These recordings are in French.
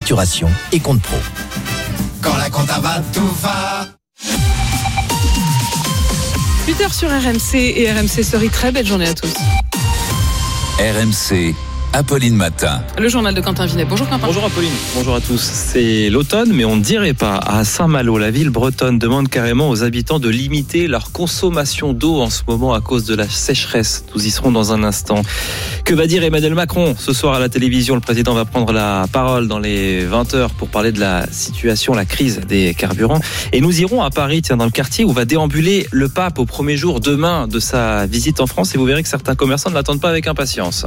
facturation et compte pro. Quand la compta va, tout va. 8h sur RMC et RMC Story. Très belle journée à tous. RMC, Apolline Matin. Le journal de Quentin Vinet. Bonjour Quentin. Bonjour Apolline, bonjour à tous. C'est l'automne, mais on ne dirait pas. À Saint-Malo, la ville bretonne demande carrément aux habitants de limiter leur consommation d'eau en ce moment à cause de la sécheresse. Nous y serons dans un instant. Que va dire Emmanuel Macron ce soir à la télévision? Le président va prendre la parole dans les 20h pour parler de la situation, la crise des carburants. Et nous irons à Paris, dans le quartier où va déambuler le pape au premier jour demain de sa visite en France. Et vous verrez que certains commerçants ne l'attendent pas avec impatience.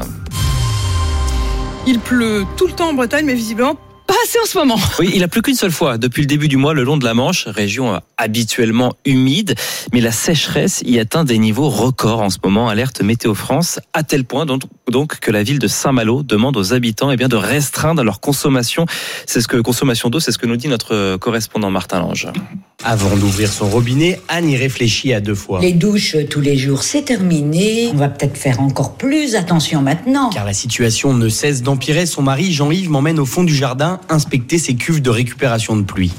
Il pleut tout le temps en Bretagne, mais visiblement pas assez en ce moment. Oui, il a plu qu'une seule fois depuis le début du mois le long de la Manche, région habituellement humide, mais la sécheresse y atteint des niveaux records en ce moment, alerte Météo France, à tel point donc que la ville de Saint-Malo demande aux habitants de restreindre leur consommation. Consommation d'eau, c'est ce que nous dit notre correspondant Martin Lange. Avant d'ouvrir son robinet, Anne y réfléchit à 2 fois. Les douches tous les jours, c'est terminé. On va peut-être faire encore plus attention maintenant. Car la situation ne cesse d'empirer. Son mari, Jean-Yves, m'emmène au fond du jardin inspecter ses cuves de récupération de pluie.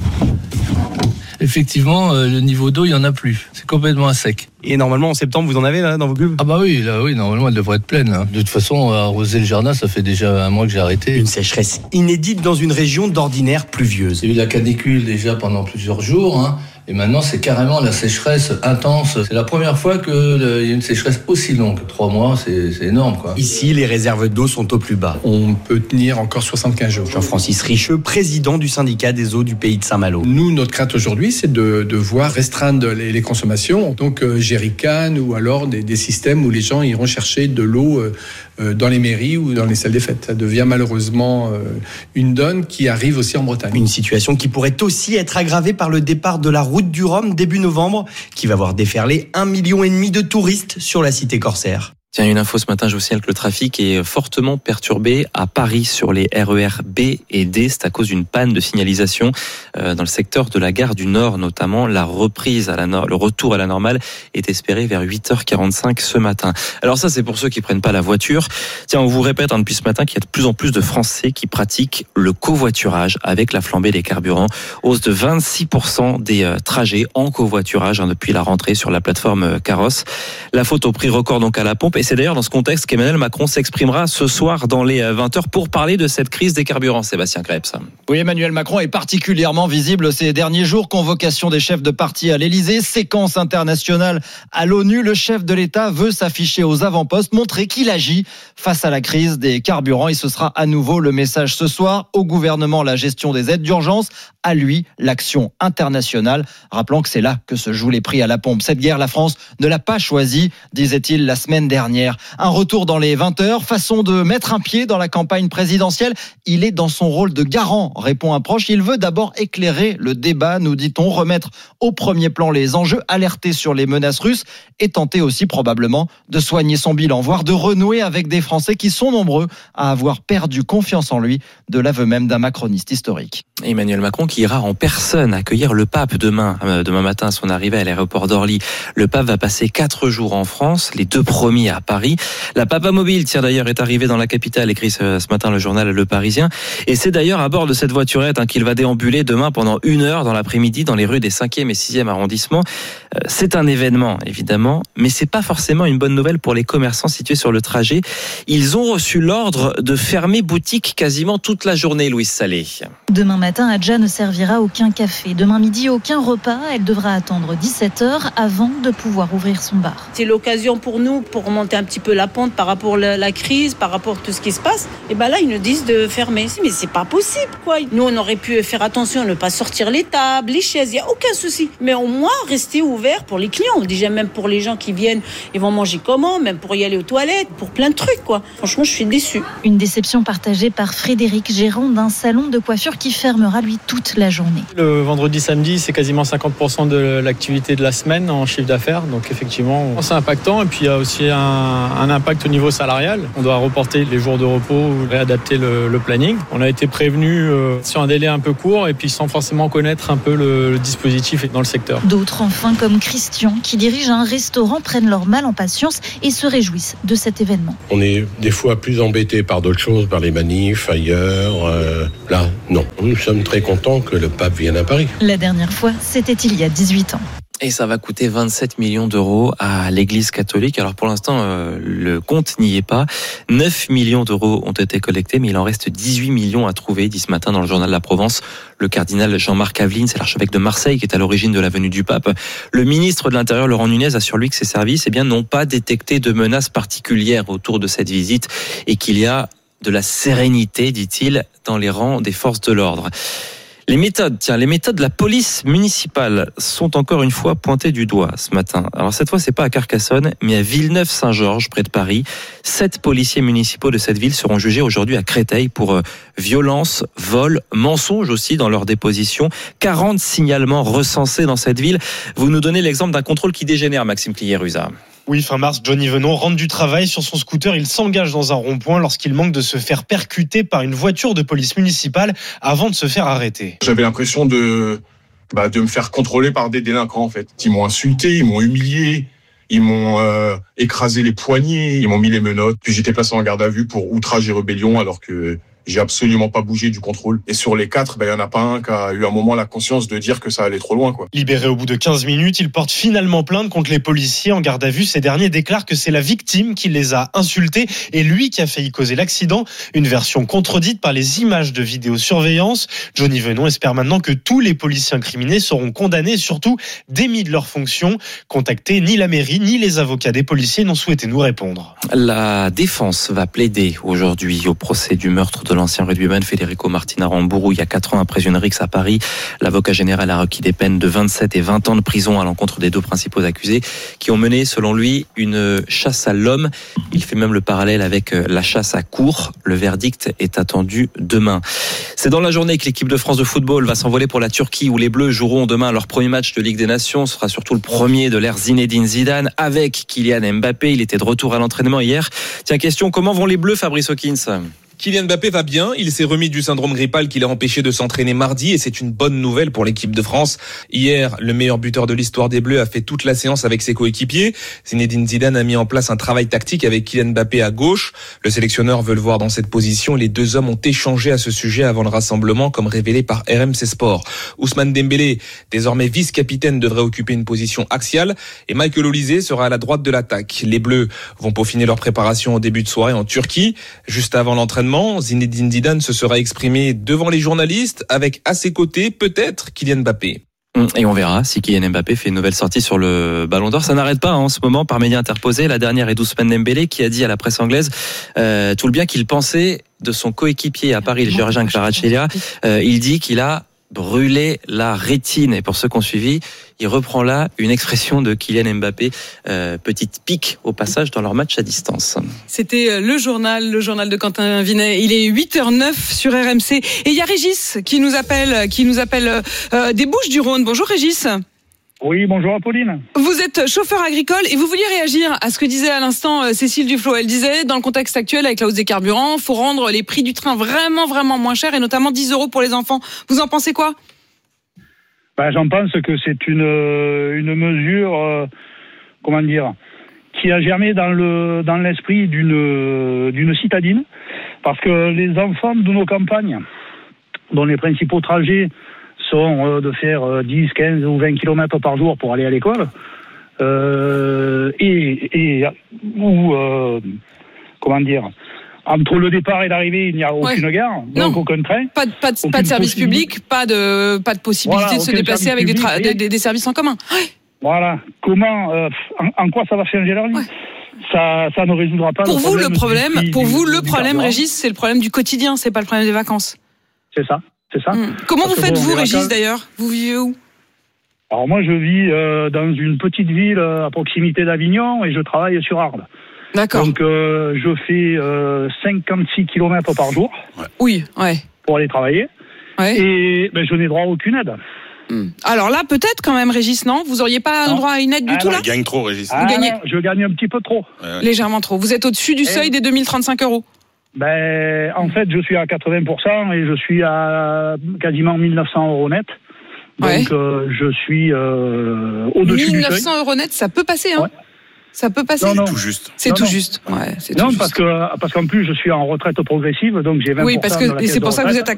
Effectivement, le niveau d'eau, il n'y en a plus. C'est complètement à sec. Et normalement, en septembre, vous en avez là dans vos cuves ? Ah bah oui, normalement, elle devrait être pleine. Là. De toute façon, arroser le jardin, ça fait déjà un mois que j'ai arrêté. Une sécheresse inédite dans une région d'ordinaire pluvieuse. Il y a eu la canicule déjà pendant plusieurs jours, et maintenant, c'est carrément la sécheresse intense. C'est la première fois qu'il y a une sécheresse aussi longue. 3 mois, c'est énorme, quoi. Ici, les réserves d'eau sont au plus bas. On peut tenir encore 75 jours. Jean-Francis Richeux, président du syndicat des eaux du pays de Saint-Malo. Nous, notre crainte aujourd'hui, c'est de voir restreindre les consommations. Donc, jerrycan ou alors des systèmes où les gens iront chercher de l'eau dans les mairies ou dans les salles des fêtes. Ça devient malheureusement une donne qui arrive aussi en Bretagne. Une situation qui pourrait aussi être aggravée par le départ de la route du Rhum début novembre, qui va voir déferler 1,5 million de touristes sur la cité corsaire. Tiens, une info ce matin, je vous signale que le trafic est fortement perturbé à Paris sur les RER B et D. C'est à cause d'une panne de signalisation dans le secteur de la gare du Nord, notamment. La reprise le retour à la normale est espéré vers 8h45 ce matin. Alors ça, c'est pour ceux qui prennent pas la voiture. Tiens, on vous répète depuis ce matin qu'il y a de plus en plus de Français qui pratiquent le covoiturage avec la flambée des carburants. Hausse de 26% des trajets en covoiturage depuis la rentrée sur la plateforme Carrosse. La faute au prix record donc à la pompe. Et c'est d'ailleurs dans ce contexte qu'Emmanuel Macron s'exprimera ce soir dans les 20h pour parler de cette crise des carburants. Sébastien Krebs. Oui, Emmanuel Macron est particulièrement visible ces derniers jours. Convocation des chefs de parti à l'Elysée, séquence internationale à l'ONU. Le chef de l'État veut s'afficher aux avant-postes, montrer qu'il agit face à la crise des carburants. Et ce sera à nouveau le message ce soir. Au gouvernement, la gestion des aides d'urgence. À lui, l'action internationale. Rappelons que c'est là que se jouent les prix à la pompe. Cette guerre, la France ne l'a pas choisie, disait-il la semaine dernière. Un retour dans les 20h, façon de mettre un pied dans la campagne présidentielle. Il est dans son rôle de garant, répond un proche. Il veut d'abord éclairer le débat, nous dit-on, remettre au premier plan les enjeux, alerter sur les menaces russes et tenter aussi probablement de soigner son bilan, voire de renouer avec des Français qui sont nombreux à avoir perdu confiance en lui, de l'aveu même d'un macroniste historique. Emmanuel Macron qui ira en personne accueillir le pape demain matin à son arrivée à l'aéroport d'Orly. Le pape va passer 4 jours en France, les 2 premiers à Paris. La Papa Mobile, d'ailleurs, est arrivée dans la capitale, écrit ce matin le journal Le Parisien. Et c'est d'ailleurs à bord de cette voiturette qu'il va déambuler demain pendant 1 heure dans l'après-midi dans les rues des 5e et 6e arrondissements. C'est un événement, évidemment, mais c'est pas forcément une bonne nouvelle pour les commerçants situés sur le trajet. Ils ont reçu l'ordre de fermer boutique quasiment toute la journée, Louise Salé. Demain matin, Adja ne servira aucun café. Demain midi, aucun repas. Elle devra attendre 17h avant de pouvoir ouvrir son bar. C'est l'occasion pour nous, pour remonter un petit peu la pente par rapport à la crise, par rapport à tout ce qui se passe. Et là, ils nous disent de fermer. Mais c'est pas possible, quoi. Nous, on aurait pu faire attention, ne pas sortir les tables, les chaises, il n'y a aucun souci. Mais au moins, rester ouvert pour les clients. Déjà, même pour les gens qui viennent, ils vont manger comment, même pour y aller aux toilettes, pour plein de trucs, quoi. Franchement, je suis déçue. Une déception partagée par Frédéric, gérant d'un salon de coiffure qui fermera, lui, toute la journée. Le vendredi, samedi, c'est quasiment 50% de l'activité de la semaine en chiffre d'affaires. Donc, effectivement, c'est impactant. Et puis, il y a aussi un un impact au niveau salarial. On doit reporter les jours de repos ou réadapter le planning. On a été prévenu sur un délai un peu court et puis sans forcément connaître un peu le dispositif dans le secteur. D'autres enfin, comme Christian, qui dirige un restaurant, prennent leur mal en patience et se réjouissent de cet événement. On est des fois plus embêtés par d'autres choses, par les manifs, ailleurs. Là, non. Nous sommes très contents que le pape vienne à Paris. La dernière fois, c'était il y a 18 ans. Et ça va coûter 27 millions d'euros à l'Église catholique. Alors pour l'instant, le compte n'y est pas. 9 millions d'euros ont été collectés, mais il en reste 18 millions à trouver, dit ce matin dans le journal La Provence. Le cardinal Jean-Marc Aveline, c'est l'archevêque de Marseille qui est à l'origine de la venue du pape. Le ministre de l'Intérieur, Laurent Nunez, assure lui que ses services n'ont pas détecté de menaces particulières autour de cette visite et qu'il y a de la sérénité, dit-il, dans les rangs des forces de l'ordre. Les méthodes de la police municipale sont encore une fois pointées du doigt ce matin. Alors cette fois, c'est pas à Carcassonne, mais à Villeneuve-Saint-Georges, près de Paris. 7 policiers municipaux de cette ville seront jugés aujourd'hui à Créteil pour violence, vol, mensonge aussi dans leur déposition. 40 signalements recensés dans cette ville. Vous nous donnez l'exemple d'un contrôle qui dégénère, Maxime Clier-Ruza. Oui, fin mars, Johnny Venon rentre du travail sur son scooter. Il s'engage dans un rond-point lorsqu'il manque de se faire percuter par une voiture de police municipale avant de se faire arrêter. J'avais l'impression de me faire contrôler par des délinquants, en fait. Ils m'ont insulté, ils m'ont humilié, ils m'ont écrasé les poignets, ils m'ont mis les menottes. Puis j'étais placé en garde à vue pour outrage et rébellion alors que j'ai absolument pas bougé du contrôle. Et sur les 4, il y en a pas un qui a eu un moment la conscience de dire que ça allait trop loin, quoi. Libéré au bout de 15 minutes, il porte finalement plainte contre les policiers en garde à vue. Ces derniers déclarent que c'est la victime qui les a insultés et lui qui a failli causer l'accident. Une version contredite par les images de vidéosurveillance. Johnny Venon espère maintenant que tous les policiers incriminés seront condamnés et surtout démis de leurs fonctions. Contactés, ni la mairie ni les avocats des policiers n'ont souhaité nous répondre. La défense va plaider aujourd'hui au procès du meurtre de l'ancien rugbyman Federico Martin à Rambourou il y a 4 ans après une rixe à Paris. L'avocat général a requis des peines de 27 et 20 ans de prison à l'encontre des 2 principaux accusés qui ont mené, selon lui, une chasse à l'homme. Il fait même le parallèle avec la chasse à courre. Le verdict est attendu demain. C'est dans la journée que l'équipe de France de football va s'envoler pour la Turquie où les Bleus joueront demain leur premier match de Ligue des Nations. Ce sera surtout le premier de l'ère Zinedine Zidane avec Kylian Mbappé. Il était de retour à l'entraînement hier. Tiens, question, comment vont les Bleus, Fabrice Hawkins ? Kylian Mbappé va bien, il s'est remis du syndrome grippal qui l'a empêché de s'entraîner mardi et c'est une bonne nouvelle pour l'équipe de France. Hier, le meilleur buteur de l'histoire des Bleus a fait toute la séance avec ses coéquipiers. Zinedine Zidane a mis en place un travail tactique avec Kylian Mbappé à gauche. Le sélectionneur veut le voir dans cette position. Les 2 hommes ont échangé à ce sujet avant le rassemblement, comme révélé par RMC Sport. Ousmane Dembélé, désormais vice-capitaine, devrait occuper une position axiale et Michael Olise sera à la droite de l'attaque. Les Bleus vont peaufiner leur préparation au début de soirée en Turquie. Juste avant l'entraînement, Zinedine Zidane se sera exprimé devant les journalistes avec à ses côtés peut-être Kylian Mbappé. Et on verra si Kylian Mbappé fait une nouvelle sortie sur le Ballon d'Or. Ça n'arrête pas en ce moment par médias interposés. La dernière est d'Ousmane Dembélé qui a dit à la presse anglaise tout le bien qu'il pensait de son coéquipier à Paris, le Géorgien Kvaratskhelia. Il dit qu'il a brûlé la rétine. Et pour ceux qui ont suivi, il reprend là une expression de Kylian Mbappé, petite pique au passage dans leur match à distance. C'était le journal de Quentin Vinet. Il est 8h09 sur RMC. Et il y a Régis qui nous appelle des Bouches-du-Rhône. Bonjour Régis. Oui, bonjour Apolline. Vous êtes chauffeur agricole et vous vouliez réagir à ce que disait à l'instant Cécile Duflot. Elle disait, dans le contexte actuel avec la hausse des carburants, il faut rendre les prix du train vraiment, vraiment moins chers et notamment 10 € pour les enfants. Vous en pensez quoi ? J'en pense que c'est une mesure, qui a germé dans l'esprit d'une citadine. Parce que les enfants de nos campagnes, dont les principaux trajets sont de faire 10, 15 ou 20 km par jour pour aller à l'école, entre le départ et l'arrivée, il n'y a aucune gare, donc aucun train. Pas de service public, pas de possibilité de se déplacer avec des services en commun. Voilà. Comment, en quoi ça va changer leur vie ? Ça ne résoudra pas pour vous, le problème, Régis, c'est le problème du quotidien, c'est pas le problème des vacances. C'est ça. Comment vous faites, vous, Régis, d'ailleurs ? Vous vivez où ? Alors moi, je vis dans une petite ville à proximité d'Avignon et je travaille sur Arles. D'accord. Donc je fais 56 km par jour. Oui, ouais. Pour aller travailler. Ouais. Et je n'ai droit à aucune aide. Alors là, peut-être quand même, Régis, non ? Vous auriez pas le droit à une aide du tout là ? Il gagne trop, Régis. Vous gagnez je gagne un petit peu trop. légèrement trop. Vous êtes au-dessus du seuil des 2035 €. En fait, je suis à 80% et je suis à quasiment 1 900 € net. Donc, je suis au-dessus du seuil. 1 900 € net, ça peut passer, hein ? Ouais. Ça peut passer. Non. Tout juste. C'est tout juste. Ouais, c'est non, tout parce qu'en plus, je suis en retraite progressive, donc j'ai 20%. Oui, parce que et c'est pour ça que vous êtes à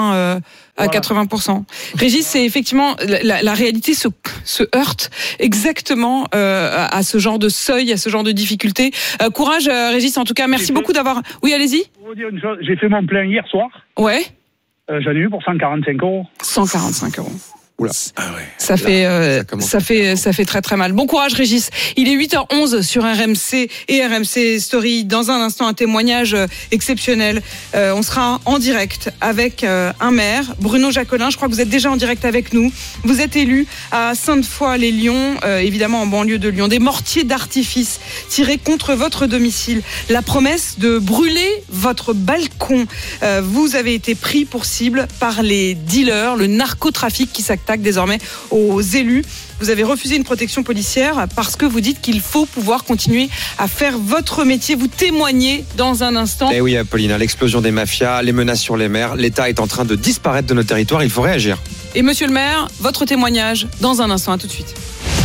80%. Régis, c'est effectivement la réalité se heurte exactement à ce genre de seuil, à ce genre de difficulté. Courage, Régis. En tout cas, merci beaucoup d'avoir. Oui, allez-y. Je vais vous dire une chose. J'ai fait mon plein hier soir. Ouais. J'en ai eu pour 145 €. 145 €. Oula. Ça fait très très mal. Bon courage Régis. Il est 8h11 sur RMC et RMC Story. Dans un instant, un témoignage exceptionnel. On sera en direct avec un maire, Bruno Jacolin. Je crois que vous êtes déjà en direct avec nous. Vous êtes élu à Sainte-Foy-les-Lyons, évidemment en banlieue de Lyon. Des mortiers d'artifice tirés contre votre domicile. La promesse de brûler votre balcon. Vous avez été pris pour cible par les dealers, le narcotrafic qui s'attaque désormais aux élus. Vous avez refusé une protection policière parce que vous dites qu'il faut pouvoir continuer à faire votre métier. Vous témoignez dans un instant. Eh oui, Apolline, l'explosion des mafias, les menaces sur les maires, l'État est en train de disparaître de nos territoires, il faut réagir. Et monsieur le maire, votre témoignage dans un instant, à tout de suite.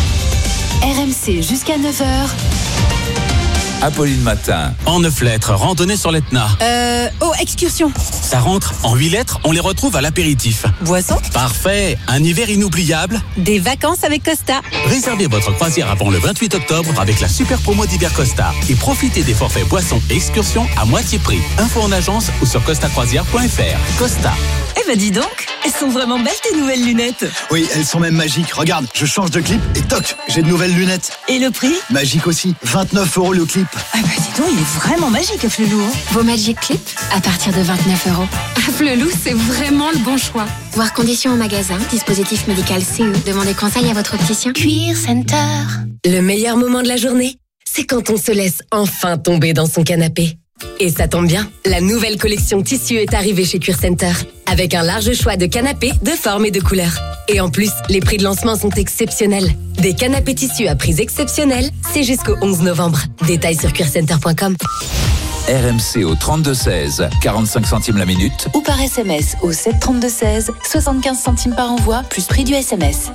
RMC jusqu'à 9h. Apolline Matin. En 9 lettres, randonnée sur l'Etna. Excursion. Ça rentre. En 8 lettres, on les retrouve à l'apéritif. Boisson. Parfait. Un hiver inoubliable. Des vacances avec Costa. Réservez votre croisière avant le 28 octobre avec la super promo d'hiver Costa. Et profitez des forfaits boissons et excursions à moitié prix. Info en agence ou sur costacroisière.fr. Costa. Eh ben dis donc, elles sont vraiment belles tes nouvelles lunettes. Oui, elles sont même magiques. Regarde, je change de clip et toc, j'ai de nouvelles lunettes. Et le prix ? Magique aussi, 29 € le clip. Ah bah dis donc, il est vraiment magique Afflelou. Vos Magic Clips à partir de 29 €. Afflelou, c'est vraiment le bon choix. Voir conditions en magasin, dispositif médical CE. Demandez conseil à votre opticien. Cuir Center. Le meilleur moment de la journée, c'est quand on se laisse enfin tomber dans son canapé. Et ça tombe bien, la nouvelle collection tissu est arrivée chez Cuir Center. Avec un large choix de canapés, de formes et de couleurs. Et en plus, les prix de lancement sont exceptionnels. Des canapés tissus à prix exceptionnels, c'est jusqu'au 11 novembre. Détails sur cuircenter.com. RMC au 32-16, 45 centimes la minute. Ou par SMS au 732-16, 75 centimes par envoi, plus prix du SMS.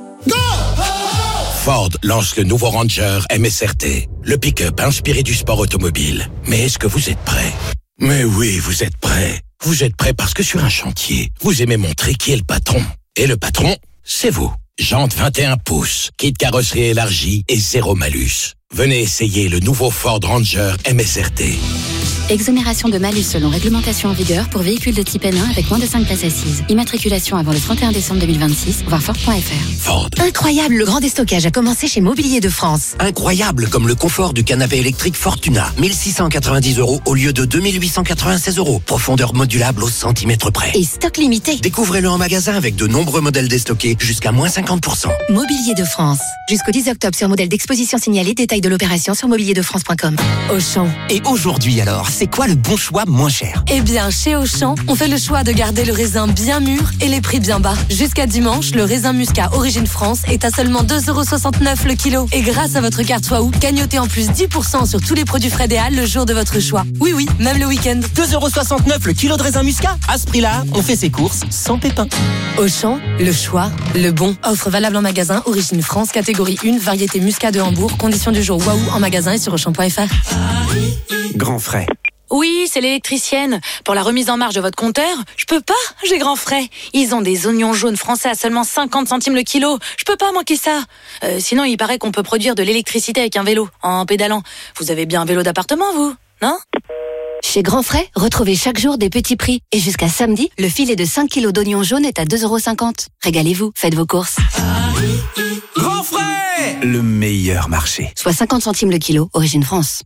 Ford lance le nouveau Ranger MSRT, le pick-up inspiré du sport automobile. Mais est-ce que vous êtes prêts ? Mais oui, vous êtes prêts. Vous êtes prêts parce que sur un chantier, vous aimez montrer qui est le patron. Et le patron, c'est vous. Jantes 21 pouces, kit carrosserie élargie et zéro malus. Venez essayer le nouveau Ford Ranger MSRT. Exonération de malus selon réglementation en vigueur pour véhicules de type N1 avec moins de 5 places assises. Immatriculation avant le 31 décembre 2026, voir Ford.fr. Ford. Incroyable, le grand déstockage a commencé chez Mobilier de France. Incroyable, comme le confort du canapé électrique Fortuna. 1690 € au lieu de 2896 €. Profondeur modulable au centimètre près. Et stock limité. Découvrez-le en magasin avec de nombreux modèles déstockés jusqu'à moins 50%. Mobilier de France. Jusqu'au 10 octobre sur modèle d'exposition signalé. Détail de l'opération sur mobilierdefrance.com. Auchan. Et aujourd'hui alors, c'est quoi le bon choix moins cher ? Eh bien, chez Auchan, on fait le choix de garder le raisin bien mûr et les prix bien bas. Jusqu'à dimanche, le raisin muscat Origine France est à seulement 2,69 € le kilo. Et grâce à votre carte Waouh, gagnotez en plus 10% sur tous les produits frais des Halles le jour de votre choix. Oui, même le week-end. 2,69 € le kilo de raisin muscat ? À ce prix-là, on fait ses courses sans pépin. Auchan, le choix, le bon. Offre valable en magasin, Origine France, catégorie 1, variété muscat de Hambourg. Conditions du jour Waouh en magasin et sur Auchan.fr. Grand frais. Oui, c'est l'électricienne. Pour la remise en marche de votre compteur, je peux pas, j'ai grand frais. Ils ont des oignons jaunes français à seulement 50 centimes le kilo. Je peux pas manquer ça. Sinon, il paraît qu'on peut produire de l'électricité avec un vélo, en pédalant. Vous avez bien un vélo d'appartement, vous, non ? Chez Grand Frais, retrouvez chaque jour des petits prix. Et jusqu'à samedi, le filet de 5 kilos d'oignons jaunes est à 2,50 €. Régalez-vous, faites vos courses. Grand frais ! Le meilleur marché. Soit 50 centimes le kilo, Origine France.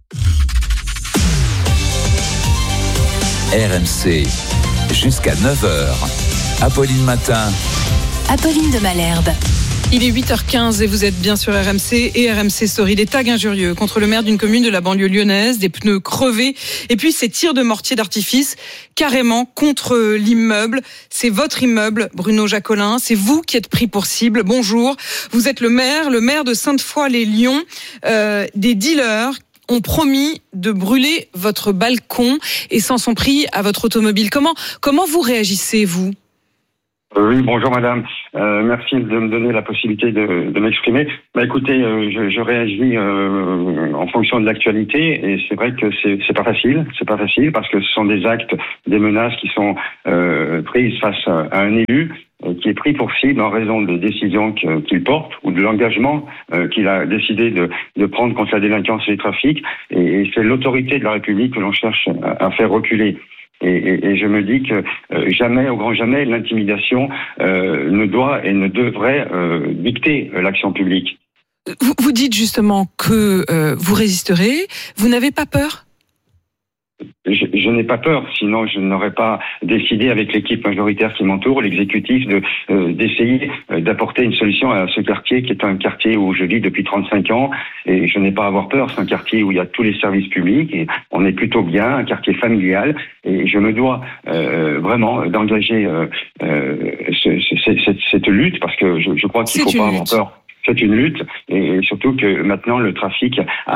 RMC, jusqu'à 9h. Apolline Matin. Apolline de Malherbe. Il est 8h15 et vous êtes bien sur RMC et RMC Story. Des tags injurieux contre le maire d'une commune de la banlieue lyonnaise, des pneus crevés et puis ces tirs de mortier d'artifice carrément contre l'immeuble. C'est votre immeuble, Bruno Jacolin. C'est vous qui êtes pris pour cible. Bonjour. Vous êtes le maire de Sainte-Foy-les-Lyons. Des dealers ont promis de brûler votre balcon et s'en sont pris à votre automobile. Comment vous réagissez, vous ? Oui, bonjour madame. Merci de me donner la possibilité de m'exprimer. Écoutez, je réagis en fonction de l'actualité et c'est vrai que c'est pas facile. C'est pas facile parce que ce sont des actes, des menaces qui sont prises face à un élu qui est pris pour cible en raison des décisions qu'il porte ou de l'engagement qu'il a décidé de prendre contre la délinquance et les trafics. Et c'est l'autorité de la République que l'on cherche à faire reculer. Et je me dis que jamais, au grand jamais, l'intimidation ne doit et ne devrait dicter l'action publique. Vous dites justement que vous résisterez. Vous n'avez pas peur ? Je n'ai pas peur, sinon je n'aurais pas décidé avec l'équipe majoritaire qui m'entoure, l'exécutif, d'essayer d'apporter une solution à ce quartier qui est un quartier où je vis depuis 35 ans et je n'ai pas à avoir peur. C'est un quartier où il y a tous les services publics et on est plutôt bien, un quartier familial et je me dois vraiment d'engager cette lutte parce que je crois qu'il ne faut pas avoir peur. C'est une lutte et surtout que maintenant le trafic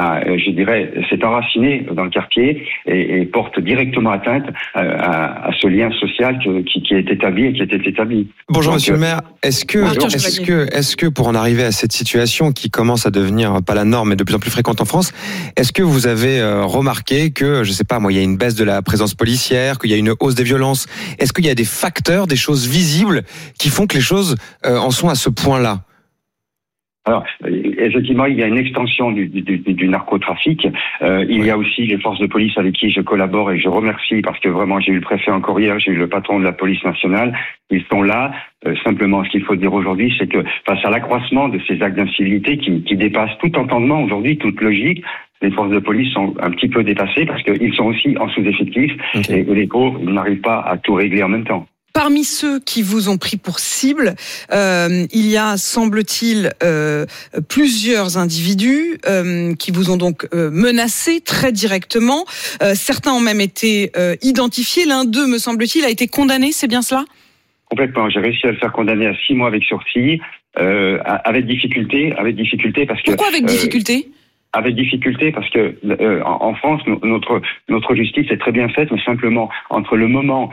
s'est enraciné dans le quartier et porte directement atteinte à ce lien social qui est établi et qui était établi. Bonjour monsieur le maire, est-ce que pour en arriver à cette situation qui commence à devenir pas la norme mais de plus en plus fréquente en France, est-ce que vous avez remarqué que, je sais pas moi, il y a une baisse de la présence policière, qu'il y a une hausse des violences? Est-ce qu'il y a des facteurs, des choses visibles qui font que les choses en sont à ce point-là? Alors, effectivement, il y a une extension du narcotrafic. Il y a aussi les forces de police avec qui je collabore et je remercie parce que vraiment, j'ai eu le préfet encore hier, j'ai eu le patron de la police nationale. Ils sont là. Simplement, ce qu'il faut dire aujourd'hui, c'est que face à l'accroissement de ces actes d'incivilité qui dépassent tout entendement aujourd'hui, toute logique, les forces de police sont un petit peu dépassées parce qu'ils sont aussi en sous-effectif et les pauvres n'arrivent pas à tout régler en même temps. Parmi ceux qui vous ont pris pour cible, il y a, semble-t-il, plusieurs individus qui vous ont donc menacé très directement. Certains ont même été identifiés. L'un d'eux, me semble-t-il, a été condamné, c'est bien cela ? Complètement. J'ai réussi à le faire condamner à 6 mois avec sursis, avec difficulté parce que... Pourquoi avec difficulté ? Avec difficulté parce que en France, notre justice est très bien faite, mais simplement entre le moment...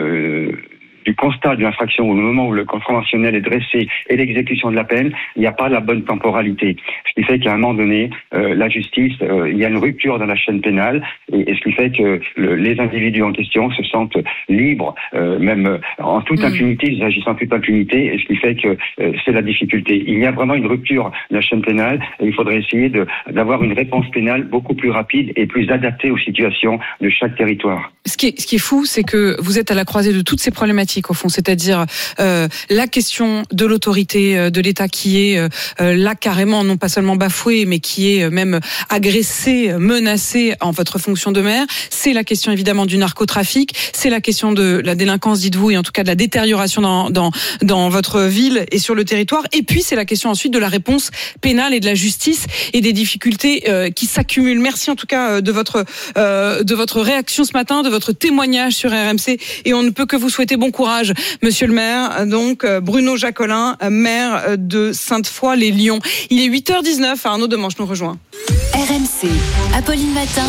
du constat de l'infraction, au moment où le contraventionnel est dressé et l'exécution de la peine, il n'y a pas la bonne temporalité. Ce qui fait qu'à un moment donné, la justice, il y a une rupture dans la chaîne pénale, et ce qui fait que les individus en question se sentent libres, même en toute impunité, ils agissent en toute impunité, et ce qui fait que c'est la difficulté. Il y a vraiment une rupture de la chaîne pénale, et il faudrait essayer d'avoir une réponse pénale beaucoup plus rapide et plus adaptée aux situations de chaque territoire. Ce qui est fou, c'est que vous êtes à la croisée de toutes ces problématiques au fond, c'est-à-dire la question de l'autorité de l'État qui est là carrément non pas seulement bafouée, mais qui est même agressée, menacée en votre fonction de maire. C'est la question évidemment du narcotrafic, c'est la question de la délinquance, dites-vous, et en tout cas de la détérioration dans votre ville et sur le territoire. Et puis c'est la question ensuite de la réponse pénale et de la justice et des difficultés qui s'accumulent. Merci en tout cas de votre réaction ce matin, de votre témoignage sur RMC, et on ne peut que vous souhaiter bon courage, monsieur le maire. Donc, Bruno Jacolin, maire de Sainte-Foy-les-Lyons. Il est 8h19, Arnaud Demanche nous rejoint. RMC, Apolline Matin.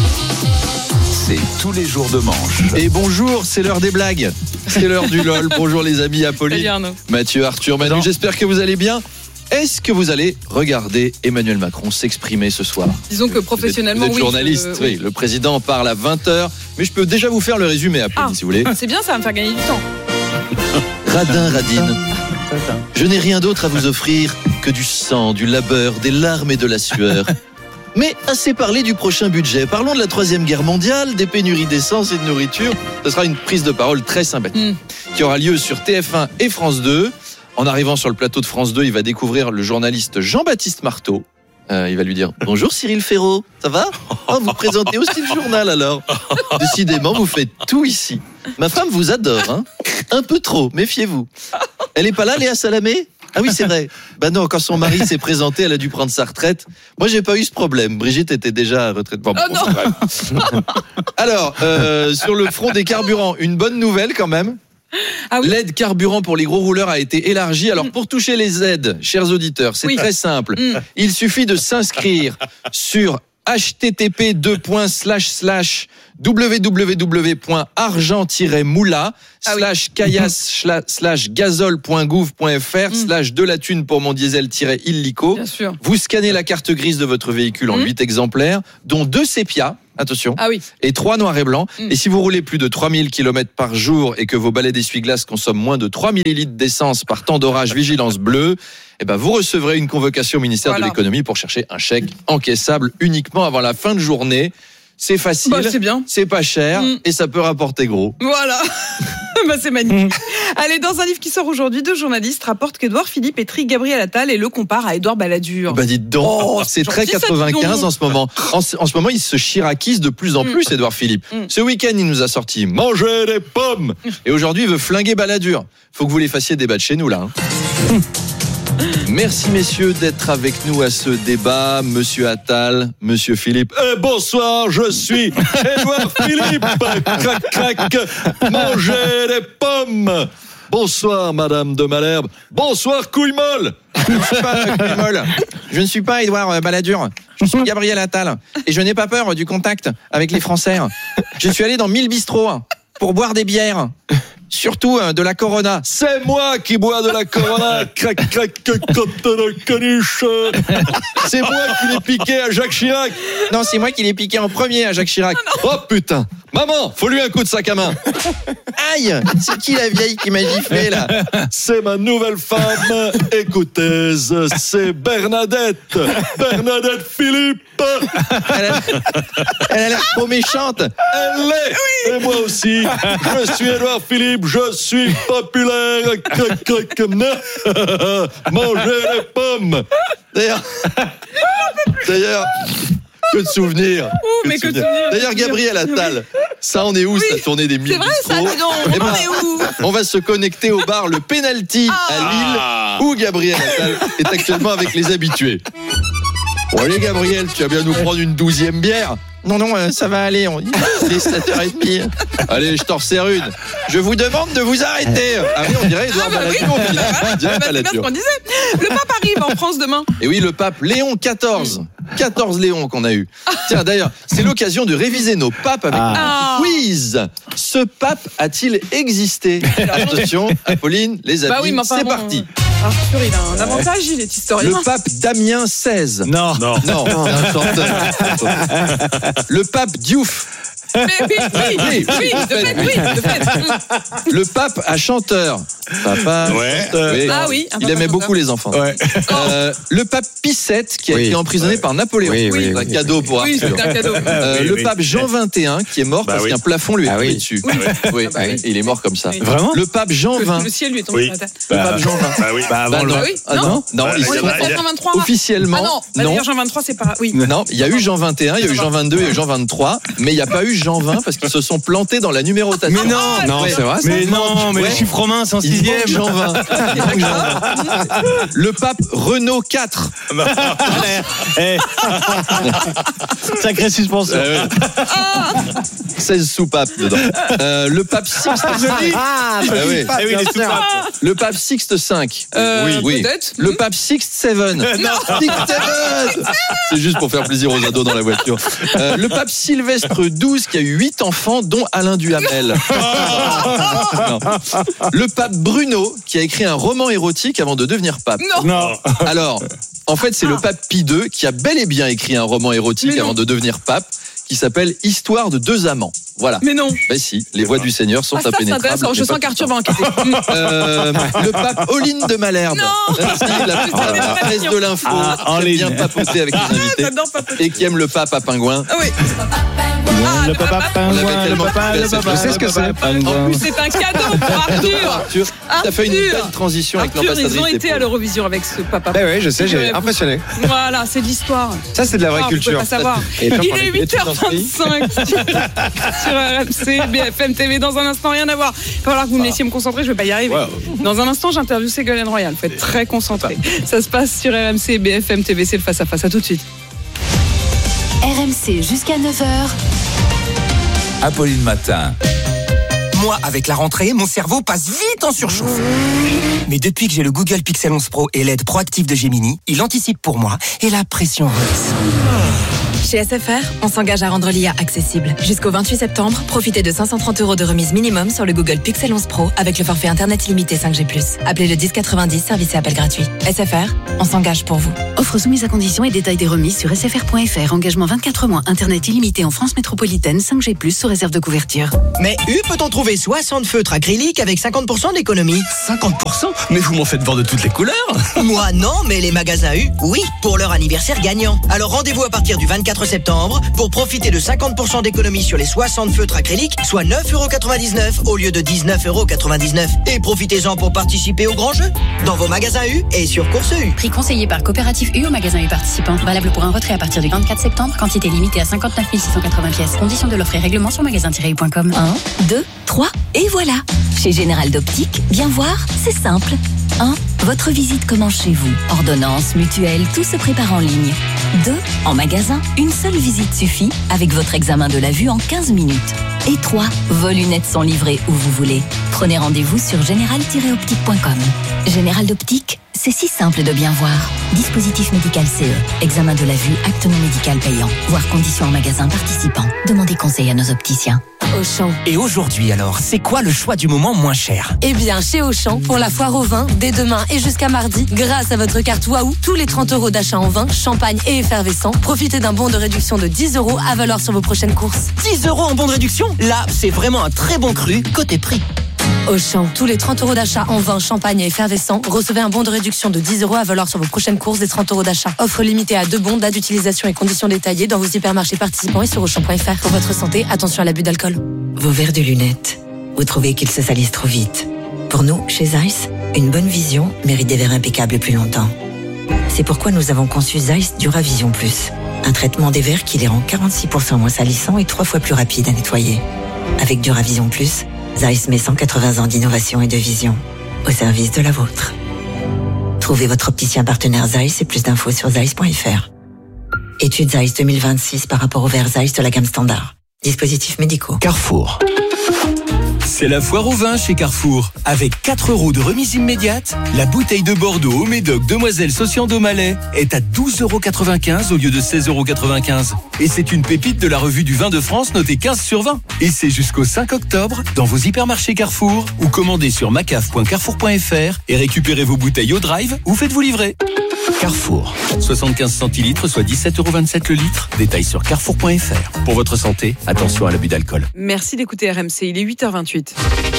C'est tous les jours de manche. Et bonjour, c'est l'heure des blagues. C'est l'heure du LOL. Bonjour les amis, Apolline, Salut Arnaud. Mathieu, Arthur, Manu, j'espère que vous allez bien. Est-ce que vous allez regarder Emmanuel Macron s'exprimer ce soir? Disons que professionnellement, vous êtes journaliste, oui. Le président parle à 20h, mais je peux déjà vous faire le résumé, Apolline, si vous voulez. C'est bien, ça va me faire gagner du temps. Radin, Radine, je n'ai rien d'autre à vous offrir que du sang, du labeur, des larmes et de la sueur. Mais assez parlé du prochain budget. Parlons de la 3e guerre mondiale, des pénuries d'essence et de nourriture. Ce sera une prise de parole très sympathique qui aura lieu sur TF1 et France 2. En arrivant sur le plateau de France 2, il va découvrir le journaliste Jean-Baptiste Marteau. Il va lui dire « Bonjour Cyril Ferraud, ça va ? Vous présentez aussi le journal alors. Décidément, vous faites tout ici. Ma femme vous adore, hein ? Un peu trop, méfiez-vous. Elle est pas là, Léa Salamé ? Ah oui, c'est vrai. Bah non, quand son mari s'est présenté, elle a dû prendre sa retraite. Moi, j'ai pas eu ce problème. Brigitte était déjà à retraite. Bon, Oh non. alors, sur le front des carburants, une bonne nouvelle quand même. Ah oui. L'aide carburant pour les gros rouleurs a été élargie. Alors, pour toucher les aides, chers auditeurs, c'est très simple. Il suffit de s'inscrire sur http://www.argent-moula /caillasse/gazole.gouv.fr /de la thune pour mon diesel-illico. Vous scannez la carte grise de votre véhicule en 8 exemplaires, dont 2 sépia. Attention. Et 3 noirs et blancs. Et si vous roulez plus de 3000 km par jour et que vos balais d'essuie-glace consomment moins de 3 millilitres d'essence par temps d'orage vigilance bleue, eh ben vous recevrez une convocation au ministère de l'économie pour chercher un chèque encaissable uniquement avant la fin de journée. C'est facile, c'est bien. C'est pas cher et ça peut rapporter gros. Voilà. C'est magnifique. Allez, dans un livre qui sort aujourd'hui, 2 journalistes rapportent qu'Édouard Philippe étrit Gabriel Attal et le compare à Édouard Balladur. Bah dites donc, c'est très 95 en ce moment. En ce moment, il se chiraquise de plus en plus, Édouard Philippe. Ce week-end, il nous a sorti manger des pommes. Et aujourd'hui, il veut flinguer Balladur. Faut que vous les fassiez débattre chez nous, là. Merci messieurs d'être avec nous à ce débat. Monsieur Attal, monsieur Philippe. Bonsoir, je suis Édouard Philippe. Crac, crac, mangez des pommes. Bonsoir Madame de Malherbe. Bonsoir couille molle. Je ne suis pas couille molle. Je ne suis pas Édouard Balladur. Je suis Gabriel Attal. Et je n'ai pas peur du contact avec les Français. Je suis allé dans 1000 bistrots pour boire des bières. Surtout de la Corona. C'est moi qui bois de la Corona. Crac, crac, côte de caniche. C'est moi qui l'ai piqué à Jacques Chirac. Non, c'est moi qui l'ai piqué en premier à Jacques Chirac. Oh putain. Maman, faut lui un coup de sac à main. Aïe, c'est qui la vieille qui m'a giflé là? C'est ma nouvelle femme. Écoutez, c'est Bernadette. Bernadette Philippe. Elle a l'air trop méchante. Elle l'est. Oui. Et moi aussi. Je suis Édouard Philippe. Je suis populaire. Mangez les pommes. D'ailleurs, que de souvenirs. D'ailleurs, Gabriel Attal, ça en est où sa tournée des 1000 bistrots? C'est vrai, ça, dis donc. On en est où? On va se connecter au bar Le Penalty à Lille, où Gabriel Attal est actuellement avec les habitués. Bon, allez, Gabriel, tu vas bien nous prendre une 12e bière? Non, ça va aller. Il est 7h30. Allez, je t'en resserre une. Je vous demande de vous arrêter. Ah oui, on dirait Édouard Balladur. C'est bien ce qu'on disait. Le pape arrive en France demain. Et oui, le pape Léon XIV. 14 Léons qu'on a eu. Tiens, d'ailleurs, c'est l'occasion de réviser nos papes avec un quiz. Ce pape a-t-il existé? Attention, Apolline, les amis, c'est parti. Arthur, il a un avantage, il est historien. Le pape Damien XVI. Non, c'est un chanteur. Le pape Diouf. Mais oui, de fait. Le pape à chanteur. Papa. Ouais. Oui. Ah oui. Il aimait beaucoup les enfants. Ouais. Le pape Pie VII qui a été emprisonné par Napoléon. Oui, un cadeau pour Arthur. C'est un cadeau. Le pape Jean XXI qui est mort parce qu'un plafond lui est tombé dessus. Oui. Il est mort comme ça. Vraiment? Le pape Jean XX. Le ciel lui est tombé sur la tête. Le pape Jean XX. Avant le. Non. Jean 23. Officiellement. Ah non. D'ailleurs, Jean 23, c'est pas. Oui. Non, il y a eu Jean 21, il y a eu Jean 22, il y a eu Jean 23, mais il n'y a pas eu Jean 20 parce qu'ils se sont plantés dans la numérotation. Mais non, c'est vrai. Mais non, mais les chiffres romains, c'est en 6e. Jean 20. Le pape Renaud IV. Sacré suspension. 16 soupapes dedans. Le pape Sixte V. Le pape Sixte V. Oui. Peut-être. Le pape Sixte VII. C'est juste pour faire plaisir aux ados dans la voiture. Le pape Sylvestre XII qui a eu 8 enfants dont Alain Duhamel. Le pape Bruno qui a écrit un roman érotique avant de devenir pape. Non. Alors, en fait, c'est le pape Pie II qui a bel et bien écrit un roman érotique avant de devenir pape qui s'appelle Histoire de 2 amants. Voilà. Mais non. Ben si, les voix du Seigneur sont impénétrables. Je sens qu'Arthur va enquêter. Le pape Oline de Malherbe. La presse de l'info. Qui aime bien papoter avec les invités. Et qui aime le pape à pingouin. Oui. Le papa pingouin, le papa, le papa. Je sais ce que c'est. En plus, c'est un cadeau pour Arthur. T'as fait une belle transition avec Arthur, l'ambassadrice. ils ont été à l'Eurovision avec ce papa. Oui, je sais, j'ai impressionné. Voilà, c'est de l'histoire. Ça, c'est de la vraie culture. Vous pouvez pas savoir. Il est 8h25 sur RMC, BFM TV. Dans un instant, rien à voir. Il va falloir que vous me laissiez me concentrer, je vais pas y arriver. Dans un instant, j'interviewe Ségolène Royal. Faut être très concentré. Ça se passe sur RMC, BFM TV. C'est le face-à-face. À tout de suite. RMC jusqu'à 9h. Apolline Matin. Moi, avec la rentrée, mon cerveau passe vite en surchauffe. Mais depuis que j'ai le Google Pixel 11 Pro et l'aide proactive de Gemini, il anticipe pour moi et la pression redescend. Chez SFR, on s'engage à rendre l'IA accessible. Jusqu'au 28 septembre, profitez de 530 € de remise minimum sur le Google Pixel 11 Pro avec le forfait Internet illimité 5G+. Appelez le 1090, service et appel gratuit. SFR, on s'engage pour vous. Offre soumise à conditions et détails des remises sur sfr.fr. Engagement 24 mois, Internet illimité en France métropolitaine, 5G+, sous réserve de couverture. Mais peut-on trouver 60 feutres acryliques avec 50% d'économie? 50%? Mais vous m'en faites voir de toutes les couleurs. Moi non, mais les magasins U, oui, pour leur anniversaire gagnant. Alors rendez-vous à partir du 24 septembre pour profiter de 50% d'économie sur les 60 feutres acryliques, soit 9,99 € au lieu de 19,99 €. Et profitez-en pour participer au grand jeu dans vos magasins U et sur Course U. Prix conseillé par Coopérative U au magasin U participant. Valable pour un retrait à partir du 24 septembre. Quantité limitée à 59 680 pièces. Conditions de l'offre et règlement sur magasin-u.com. 1, 2, 3 et voilà. Chez Général d'Optique, bien voir, c'est simple. 1. Votre visite commence chez vous. Ordonnance, mutuelle, tout se prépare en ligne. 2. En magasin, une seule visite suffit avec votre examen de la vue en 15 minutes. Et 3. Vos lunettes sont livrées où vous voulez. Prenez rendez-vous sur général-optique.com. Général d'Optique, c'est si simple de bien voir. Dispositif médical CE. Examen de la vue, acte non médical payant. Voir conditions en magasin participant. Demandez conseil à nos opticiens. Auchan. Et aujourd'hui alors, c'est quoi le choix du moment moins cher? Eh bien, chez Auchan, pour la foire au vin, dès demain et jusqu'à mardi, grâce à votre carte Waouh, tous les 30 € d'achat en vin, champagne et effervescent, profitez d'un bon de réduction de 10 € à valoir sur vos prochaines courses. 10 € en bon de réduction? Là, c'est vraiment un très bon cru côté prix. Auchan, tous les 30 € d'achat en vin, champagne et effervescent, recevez un bon de réduction de 10 € à valoir sur vos prochaines courses des 30 € d'achat. Offre limitée à 2 bons, date d'utilisation et conditions détaillées dans vos hypermarchés participants et sur Auchan.fr. Pour votre santé, attention à l'abus d'alcool. Vos verres de lunettes, vous trouvez qu'ils se salissent trop vite. Pour nous, chez Zeiss, une bonne vision mérite des verres impeccables plus longtemps. C'est pourquoi nous avons conçu Zeiss Duravision Plus, un traitement des verres qui les rend 46% moins salissants et 3 fois plus rapides à nettoyer. Avec Duravision Plus, Zeiss met 180 ans d'innovation et de vision au service de la vôtre. Trouvez votre opticien partenaire Zeiss et plus d'infos sur zeiss.fr. Étude Zeiss 2026 par rapport aux verres Zeiss de la gamme standard. Dispositifs médicaux. Carrefour. C'est la foire au vin chez Carrefour. Avec 4 € de remise immédiate, la bouteille de Bordeaux au Médoc Demoiselle Sociando Malais est à 12,95 € au lieu de 16,95 €. Et c'est une pépite de la revue du vin de France notée 15 sur 20. Et c'est jusqu'au 5 octobre dans vos hypermarchés Carrefour ou commandez sur macaf.carrefour.fr et récupérez vos bouteilles au drive ou faites-vous livrer. Carrefour. 75 centilitres, soit 17,27 € le litre. Détail sur carrefour.fr. Pour votre santé, attention à l'abus d'alcool. Merci d'écouter RMC, il est 8h28.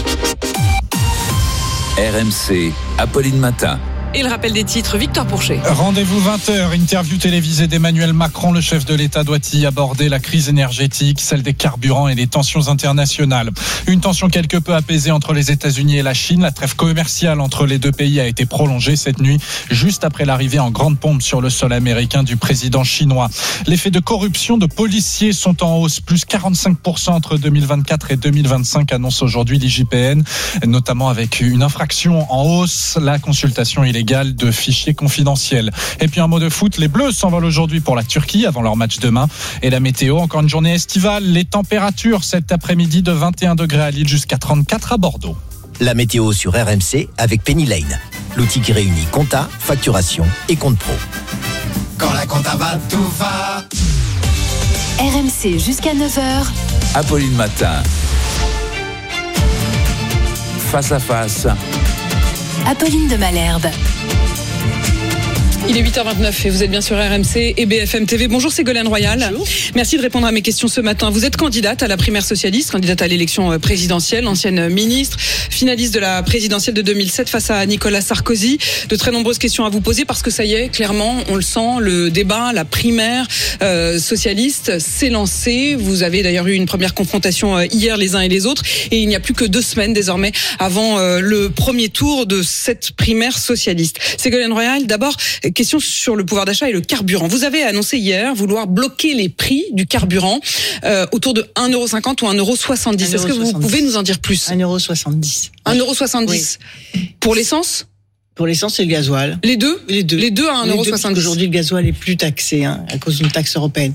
RMC, Apolline Matin. Et le rappel des titres, Victor Pourchet. Rendez-vous 20h, interview télévisée d'Emmanuel Macron. Le chef de l'État doit y aborder la crise énergétique, celle des carburants et les tensions internationales. Une tension quelque peu apaisée entre les États-Unis et la Chine. La trêve commerciale entre les deux pays a été prolongée cette nuit, juste après l'arrivée en grande pompe sur le sol américain du président chinois. Les faits de corruption de policiers sont en hausse, plus 45% entre 2024 et 2025, annonce aujourd'hui l'IGPN, notamment avec une infraction en hausse, la consultation illégale de fichiers confidentiels. Et puis un mot de foot, les Bleus s'envolent aujourd'hui pour la Turquie avant leur match demain. Et la météo, encore une journée estivale, les températures cet après-midi de 21 degrés à Lille jusqu'à 34 à Bordeaux. La météo sur RMC avec Penny Lane, l'outil qui réunit compta, facturation et compte pro. Quand la compta va, tout va. RMC jusqu'à 9h. Apolline Matin. Face à face. Apolline de Malherbe. Il est 8h29 et vous êtes bien sur RMC et BFM TV. Bonjour Ségolène Royal. Bonjour. Merci de répondre à mes questions ce matin. Vous êtes candidate à la primaire socialiste, candidate à l'élection présidentielle, ancienne ministre, finaliste de la présidentielle de 2007 face à Nicolas Sarkozy. De très nombreuses questions à vous poser parce que ça y est, clairement, on le sent, le débat, la primaire socialiste s'est lancé. Vous avez d'ailleurs eu une première confrontation hier les uns et les autres et il n'y a plus que 2 semaines désormais avant le premier tour de cette primaire socialiste. Ségolène Royal, d'abord, question sur le pouvoir d'achat et le carburant. Vous avez annoncé hier vouloir bloquer les prix du carburant autour de 1,50 € ou 1,70 €. Est-ce que vous pouvez nous en dire plus ? 1,70 €. 1,70 €. Pour l'essence ? Pour l'essence et le gasoil. Les deux à 1,70 €. Aujourd'hui, le gasoil est plus taxé à cause d'une taxe européenne.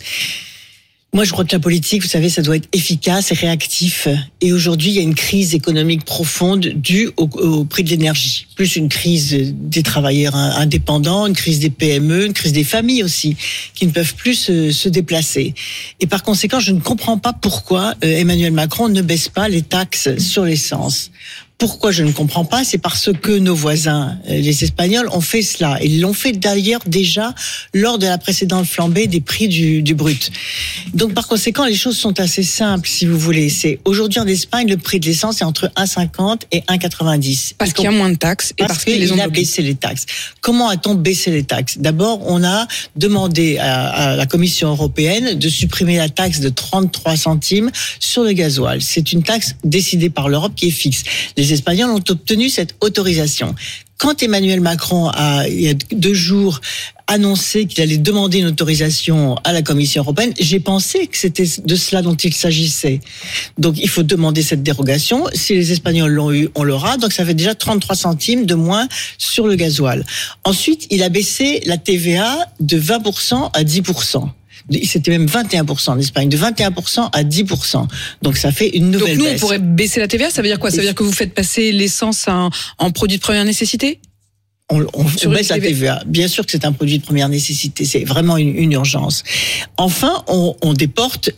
Moi, je crois que la politique, vous savez, ça doit être efficace et réactif. Et aujourd'hui, il y a une crise économique profonde due au prix de l'énergie. Plus une crise des travailleurs indépendants, une crise des PME, une crise des familles aussi, qui ne peuvent plus se déplacer. Et par conséquent, je ne comprends pas pourquoi Emmanuel Macron ne baisse pas les taxes sur l'essence. Pourquoi je ne comprends pas ? C'est parce que nos voisins, les Espagnols, ont fait cela. Ils l'ont fait d'ailleurs déjà lors de la précédente flambée des prix du brut. Donc par conséquent, les choses sont assez simples, si vous voulez. C'est aujourd'hui en Espagne, le prix de l'essence est entre 1,50 et 1,90. Parce qu'il y a moins de taxes et parce qu'ils ont baissé les taxes. Comment a-t-on baissé les taxes ? D'abord, on a demandé à la Commission européenne de supprimer la taxe de 33 centimes sur le gasoil. C'est une taxe décidée par l'Europe qui est fixe. Les Espagnols ont obtenu cette autorisation. Quand Emmanuel Macron a, il y a 2 jours, annoncé qu'il allait demander une autorisation à la Commission européenne, j'ai pensé que c'était de cela dont il s'agissait. Donc il faut demander cette dérogation. Si les Espagnols l'ont eu, on l'aura. Donc ça fait déjà 33 centimes de moins sur le gasoil. Ensuite, il a baissé la TVA de 20% à 10%. C'était même 21% en Espagne, de 21% à 10%. Donc ça fait une nouvelle baisse. Donc nous, on pourrait baisser la TVA, ça veut dire quoi ? Ça veut dire que vous faites passer l'essence en produit de première nécessité ? On baisse la TVA. Bien sûr que c'est un produit de première nécessité. C'est vraiment une urgence. Enfin, on reporte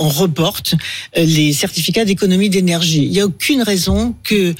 les certificats d'économie d'énergie. Il n'y a aucune raison que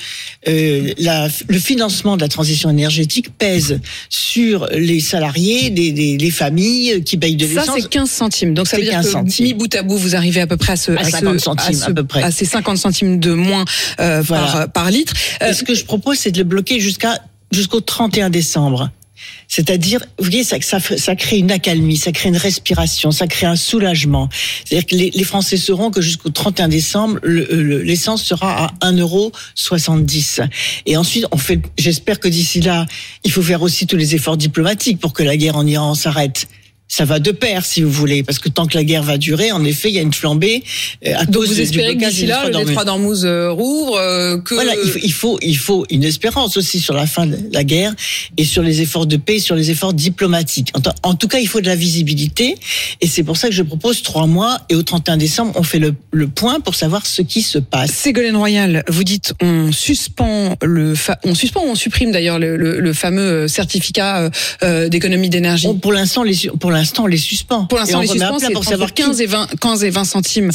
le financement de la transition énergétique pèse sur les salariés, les familles qui payent de l'essence. Ça, c'est 15 centimes. Donc ça veut dire que mis bout à bout, vous arrivez à peu près à 50 centimes à peu près. À ces 50 centimes de moins par litre. Ce que je propose, c'est de le bloquer jusqu'au 31 décembre. C'est-à-dire, vous voyez, ça crée une accalmie, ça crée une respiration, ça crée un soulagement. C'est-à-dire que les Français sauront que jusqu'au 31 décembre, l'essence sera à 1,70 €. Et ensuite, j'espère que d'ici là, il faut faire aussi tous les efforts diplomatiques pour que la guerre en Iran s'arrête. Ça va de pair, si vous voulez, parce que tant que la guerre va durer, en effet, il y a une flambée à Donc cause vous espérez du que d'ici là, le détroit d'Ormuz rouvre Voilà, il faut une espérance aussi sur la fin de la guerre et sur les efforts de paix, sur les efforts diplomatiques. En tout cas, il faut de la visibilité et c'est pour ça que je propose 3 mois et au 31 décembre, on fait le point pour savoir ce qui se passe. Ségolène Royal, vous dites on suspend ou on supprime d'ailleurs le fameux certificat d'économie d'énergie. Pour l'instant, on les suspend. Pour l'instant, on les suspend, c'est pour savoir 15 et 20 centimes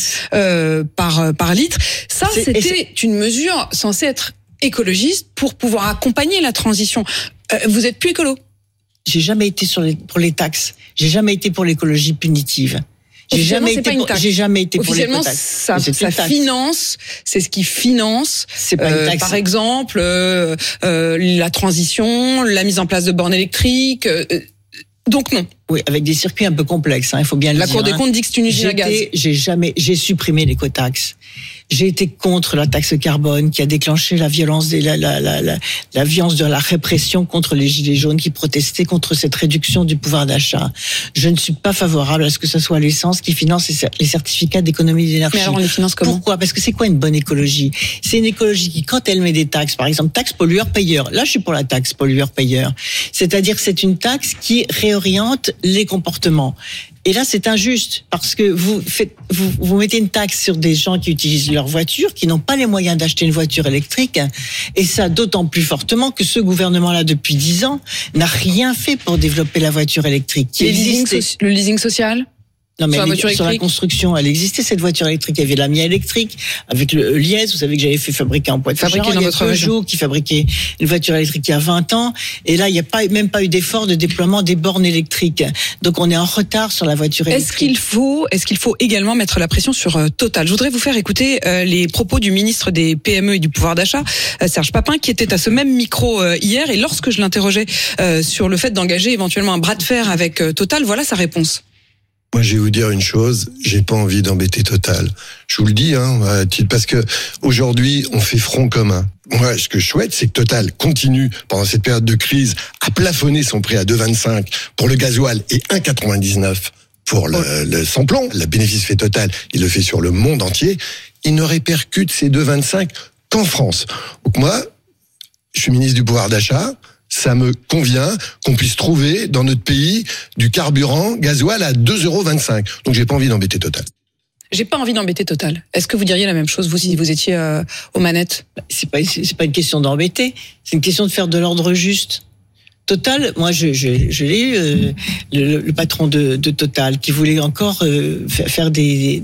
par litre. Ça, c'était une mesure censée être écologiste pour pouvoir accompagner la transition. Vous êtes plus écolo ? J'ai jamais été pour les taxes. J'ai jamais été pour l'écologie punitive. J'ai jamais été pour les taxes. Ça finance, c'est ce qui finance, par exemple, la transition, la mise en place de bornes électriques. Donc non. Oui, avec des circuits un peu complexes, il faut bien le dire. La Cour des comptes dit que c'est une usine à gaz. J'ai supprimé l'écotaxe. J'ai été contre la taxe carbone qui a déclenché la violence de la répression contre les gilets jaunes qui protestaient contre cette réduction du pouvoir d'achat. Je ne suis pas favorable à ce que ce soit l'essence qui finance les certificats d'économie d'énergie. Mais alors on les finance comment ? Pourquoi ? Parce que c'est quoi une bonne écologie ? C'est une écologie qui, quand elle met des taxes, par exemple taxe pollueur-payeur. Là, je suis pour la taxe pollueur-payeur. C'est-à-dire que c'est une taxe qui réoriente les comportements. Et là, c'est injuste parce que vous mettez une taxe sur des gens qui utilisent leur voiture, qui n'ont pas les moyens d'acheter une voiture électrique, et ça d'autant plus fortement que ce gouvernement-là, depuis 10 ans, n'a rien fait pour développer la voiture électrique. Le leasing social ? Non, mais sur la construction, elle existait, cette voiture électrique. Il y avait la Mia électrique, avec le Liez, vous savez que j'avais fait fabriquer en Poitou-Charentes. Il y a Peugeot qui fabriquait une voiture électrique il y a 20 ans. Et là, il n'y a même pas eu d'effort de déploiement des bornes électriques. Donc, on est en retard sur la voiture électrique. Est-ce qu'il faut également mettre la pression sur Total? Je voudrais vous faire écouter les propos du ministre des PME et du pouvoir d'achat, Serge Papin, qui était à ce même micro hier. Et lorsque je l'interrogeais sur le fait d'engager éventuellement un bras de fer avec Total, voilà sa réponse. Moi, je vais vous dire une chose, j'ai pas envie d'embêter Total. Je vous le dis, parce que aujourd'hui, on fait front commun. Moi, ce que je souhaite, c'est que Total continue, pendant cette période de crise, à plafonner son prix à 2,25 pour le gasoil et 1,99 pour le sans-plomb. Le bénéfice fait Total, il le fait sur le monde entier. Il ne répercute ces 2,25 qu'en France. Donc moi, je suis ministre du pouvoir d'achat. Ça me convient qu'on puisse trouver dans notre pays du carburant gasoil à 2,25 €. Donc j'ai pas envie d'embêter Total. J'ai pas envie d'embêter Total. Est-ce que vous diriez la même chose, vous, si vous étiez aux manettes? C'est pas une question d'embêter, c'est une question de faire de l'ordre juste. Total, moi je l'ai eu, le patron de Total, qui voulait encore faire des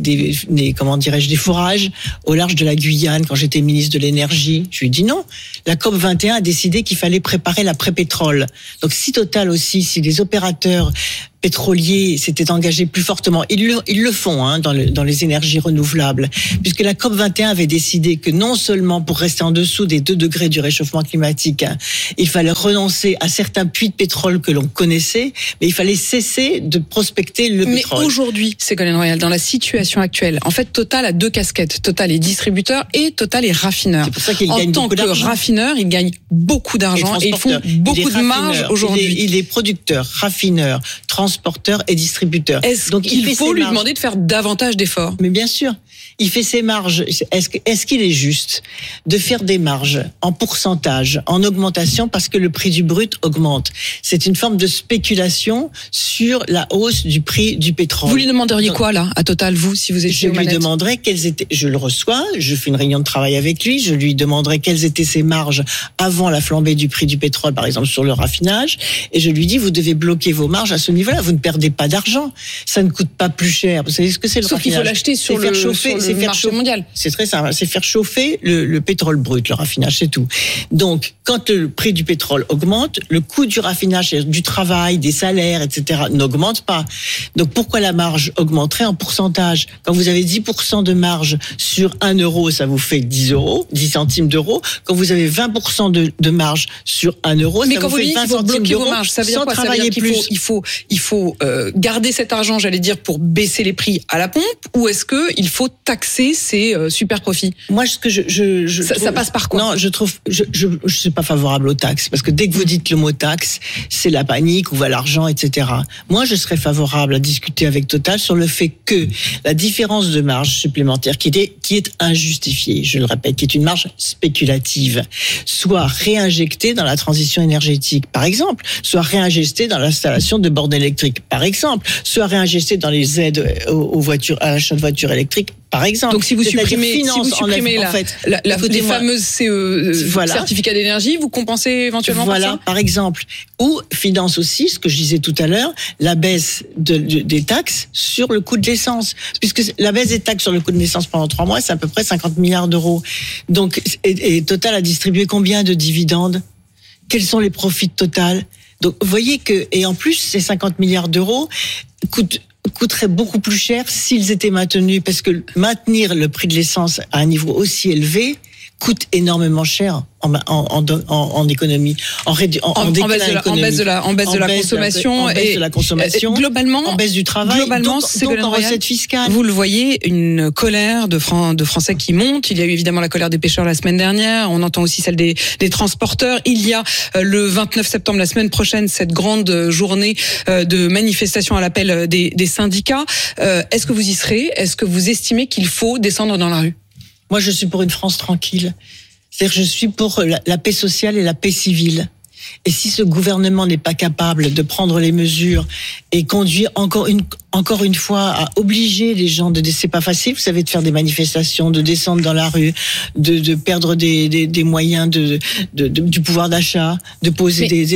fourrages au large de la Guyane quand j'étais ministre de l'énergie. Je lui ai dit non. La COP 21 a décidé qu'il fallait préparer l'après-pétrole. Donc si Total aussi, si les opérateurs pétroliers s'étaient engagés plus fortement, ils le font dans les énergies renouvelables, puisque la COP 21 avait décidé que non seulement pour rester en dessous des 2 degrés du réchauffement climatique, il fallait renoncer à certains puits de pétrole que l'on connaissait, mais il fallait cesser de prospecter le pétrole. Mais aujourd'hui, Ségolène Royal, dans la situation actuelle, en fait, Total a 2 casquettes. Total est distributeur et Total est raffineur. C'est pour ça qu'il gagne beaucoup d'argent. En tant que raffineur, il gagne beaucoup d'argent et ils font beaucoup de marge aujourd'hui. Il est producteur, raffineur, transporteur et distributeur. Donc il faut lui demander de faire davantage d'efforts. Mais bien sûr, il fait ses marges. Est-ce qu'il est juste de faire des marges en pourcentage, en augmentation, parce que le prix du brut augmente? C'est une forme de spéculation sur la hausse du prix du pétrole. Vous lui demanderiez quoi là, à Total, vous, si vous étiez aux manettes? Je lui demanderais quelles étaient. Je le reçois, je fais une réunion de travail avec lui. Je lui demanderai quelles étaient ses marges avant la flambée du prix du pétrole, par exemple sur le raffinage, et je lui dis vous devez bloquer vos marges à ce niveau-là. Vous ne perdez pas d'argent. Ça ne coûte pas plus cher. Vous savez ce que c'est le raffinage? Sauf qu'il faut l'acheter sur le marché mondial. C'est très simple. C'est faire chauffer le pétrole brut, le raffinage, c'est tout. Donc, quand le prix du pétrole augmente, le coût du raffinage, du travail, des salaires, etc., n'augmente pas. Donc, pourquoi la marge augmenterait en pourcentage? Quand vous avez 10% de marge sur 1 €, ça vous fait 10 centimes d'euros. Quand vous avez 20% de marge sur 1 €, ça vous fait 20 centimes d'euros. Ça veut dire quoi? Ça veut dire qu'il faut garder cet argent, j'allais dire, pour baisser les prix à la pompe, ou est-ce que il faut taxer ces super profits? Moi, ce que ça passe par quoi? Non, je suis pas favorable aux taxes, parce que dès que vous dites le mot taxe, c'est la panique, où va l'argent, etc. Moi, je serais favorable à discuter avec Total sur le fait que la différence de marge supplémentaire qui est injustifiée, je le répète, qui est une marge spéculative, soit réinjectée dans la transition énergétique, par exemple, soit réinjectée dans l'installation de bornes électriques, par exemple, soit réinjectée dans les aides aux voitures, à l'achat de voitures électriques, par exemple. Donc si vous supprimez les fameuses certificats d'énergie, vous compensez éventuellement par ça? Par exemple. Ou finance aussi, ce que je disais tout à l'heure, la baisse des taxes sur le coût de l'essence. Puisque la baisse des taxes sur le coût de l'essence pendant 3 mois, c'est à peu près 50 milliards d'euros. Donc, et Total a distribué combien de dividendes? Quels sont les profits de Total? Donc, vous voyez que, et en plus, ces 50 milliards d'euros coûterait beaucoup plus cher s'ils étaient maintenus, parce que maintenir le prix de l'essence à un niveau aussi élevé coûte énormément cher en économie, en baisse de la consommation, globalement, en baisse du travail, globalement, donc en recettes fiscales. Vous le voyez, une colère de Français qui monte. Il y a eu évidemment la colère des pêcheurs la semaine dernière. On entend aussi celle des transporteurs. Il y a le 29 septembre, la semaine prochaine, cette grande journée de manifestation à l'appel des syndicats. Est-ce que vous y serez? Est-ce que vous estimez qu'il faut descendre dans la rue? Moi, je suis pour une France tranquille. C'est-à-dire, je suis pour la paix sociale et la paix civile. Et si ce gouvernement n'est pas capable de prendre les mesures et conduire encore une fois à obliger les gens c'est pas facile, vous savez, de faire des manifestations, de descendre dans la rue, de perdre des moyens du pouvoir d'achat, de poser des